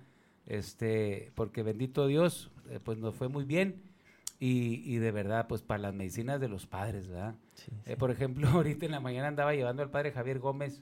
Porque bendito Dios, pues nos fue muy bien y de verdad, pues para las medicinas de los padres, ¿verdad? Sí. Por ejemplo, ahorita en la mañana andaba llevando al padre Javier Gómez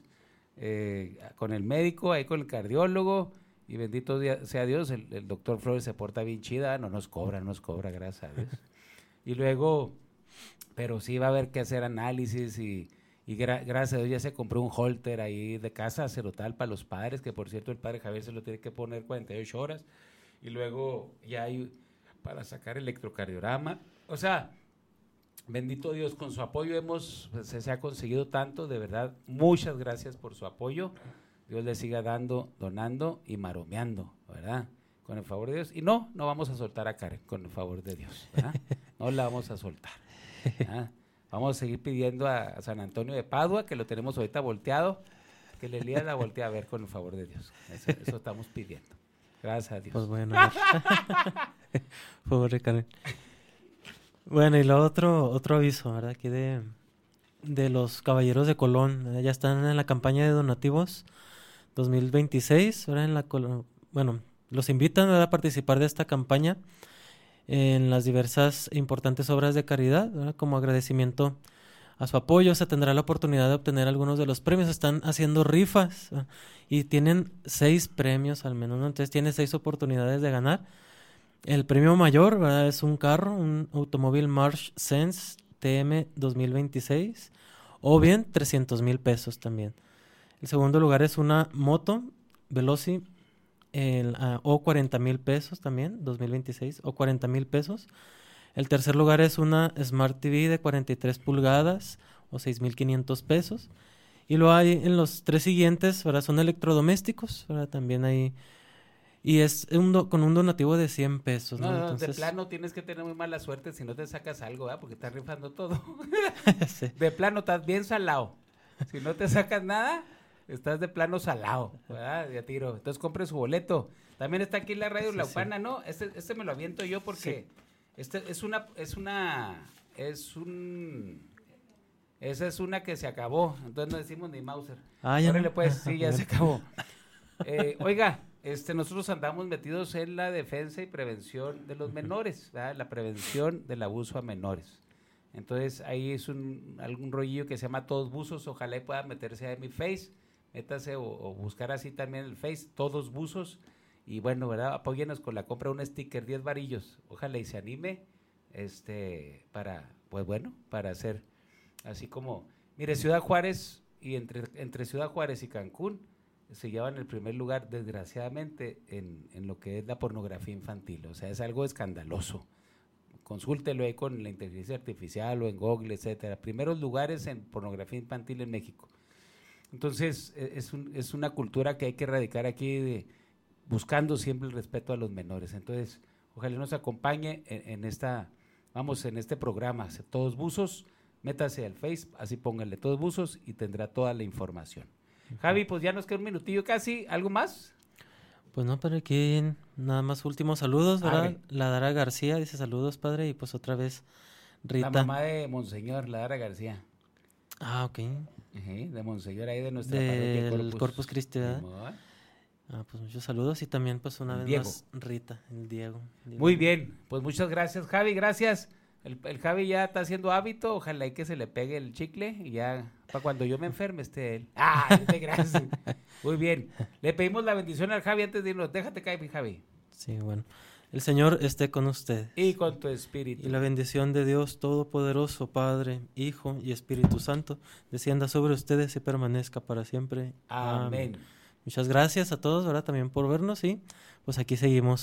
con el médico, ahí con el cardiólogo, y bendito sea Dios, el doctor Flores se porta bien chida, no nos cobra, gracias a Dios. Y luego, pero sí va a haber que hacer análisis y gracias a Dios ya se compró un holter ahí de casa sacerdotal para los padres, que por cierto el padre Javier se lo tiene que poner 48 horas, y luego ya hay para sacar electrocardiograma. O sea, bendito Dios, con su apoyo se ha conseguido tanto, de verdad, muchas gracias por su apoyo. Dios le siga dando, donando y maromeando, ¿verdad? Con el favor de Dios. Y no vamos a soltar a Karen, con el favor de Dios, ¿verdad? No la vamos a soltar, ¿verdad? Vamos a seguir pidiendo a San Antonio de Padua, que lo tenemos ahorita volteado, que le Elías la voltee a ver con el favor de Dios. Eso estamos pidiendo. Gracias a Dios. Pues bueno. Pobre Karen. Bueno, y lo otro aviso, ¿verdad? Aquí de los Caballeros de Colón. Ya están en la campaña de donativos 2026. ¿Verdad? Bueno, los invitan a participar de esta campaña en las diversas importantes obras de caridad, ¿verdad? Como agradecimiento a su apoyo, se tendrá la oportunidad de obtener algunos de los premios. Están haciendo rifas, ¿verdad? Y tienen 6 premios al menos, ¿no? Entonces tiene 6 oportunidades de ganar. El premio mayor, ¿verdad? Es un carro, un automóvil March Sense TM 2026, o bien 300,000 pesos también. El segundo lugar es una moto Veloci o 40,000 pesos también, 2026, o 40,000 pesos. El tercer lugar es una Smart TV de 43 pulgadas o 6,500 pesos. Y luego hay en los 3 siguientes, ¿verdad? Son electrodomésticos, ¿verdad? También hay. Y es con un donativo de 100 pesos, ¿no? Entonces, de plano tienes que tener muy mala suerte si no te sacas algo, ¿verdad? Porque estás rifando todo. Sí. De plano estás bien salado. Si no te sacas nada, estás de plano salado, ¿verdad? De a tiro. Entonces compre su boleto. También está aquí la radio La Upana, ¿no? Este me lo aviento yo porque esa es una que se acabó. Entonces no decimos ni Mauser. Órale, pues, sí, ya se acabó. Oiga, nosotros andamos metidos en la defensa y prevención de los menores, ¿verdad? La prevención del abuso a menores. Entonces ahí es algún rollillo que se llama Todos Buzos. Ojalá y pueda meterse a mi Face, métase o buscar así también el Face, Todos Buzos. Y bueno, ¿verdad? Apóyenos con la compra de un sticker, 10 varillos. Ojalá y se anime para hacer así como, mire, Ciudad Juárez y entre Ciudad Juárez y Cancún se llevan el primer lugar, desgraciadamente, en lo que es la pornografía infantil. O sea, es algo escandaloso. Consúltelo ahí con la inteligencia artificial o en Google, etcétera. Primeros lugares en pornografía infantil en México. Entonces, es una cultura que hay que erradicar aquí, buscando siempre el respeto a los menores. Entonces, ojalá nos acompañe en este programa. Todos Buzos, métase al Face, así pónganle Todos Buzos y tendrá toda la información. Javi, pues ya nos queda un minutillo casi. ¿Algo más? Pues no, pero aquí nada más últimos saludos, ¿verdad? La Dara García dice saludos, padre, y pues otra vez Rita. La mamá de Monseñor, la Dara García. Ah, ok. De Monseñor, ahí de nuestra parroquia Corpus Christi, ¿verdad? Pues muchos saludos y también pues una vez Diego. más Rita, el Diego. Muy bien, pues muchas gracias, Javi, gracias. El Javi ya está haciendo hábito, ojalá y que se le pegue el chicle y ya para cuando yo me enferme esté él. Gracias. Muy bien. Le pedimos la bendición al Javi antes de irnos. Déjate caer, mi Javi. Sí, bueno. El Señor esté con usted. Y con tu espíritu. Y la bendición de Dios Todopoderoso, Padre, Hijo y Espíritu Santo, descienda sobre ustedes y permanezca para siempre. Amén. Muchas gracias a todos, ¿verdad? También por vernos y pues aquí seguimos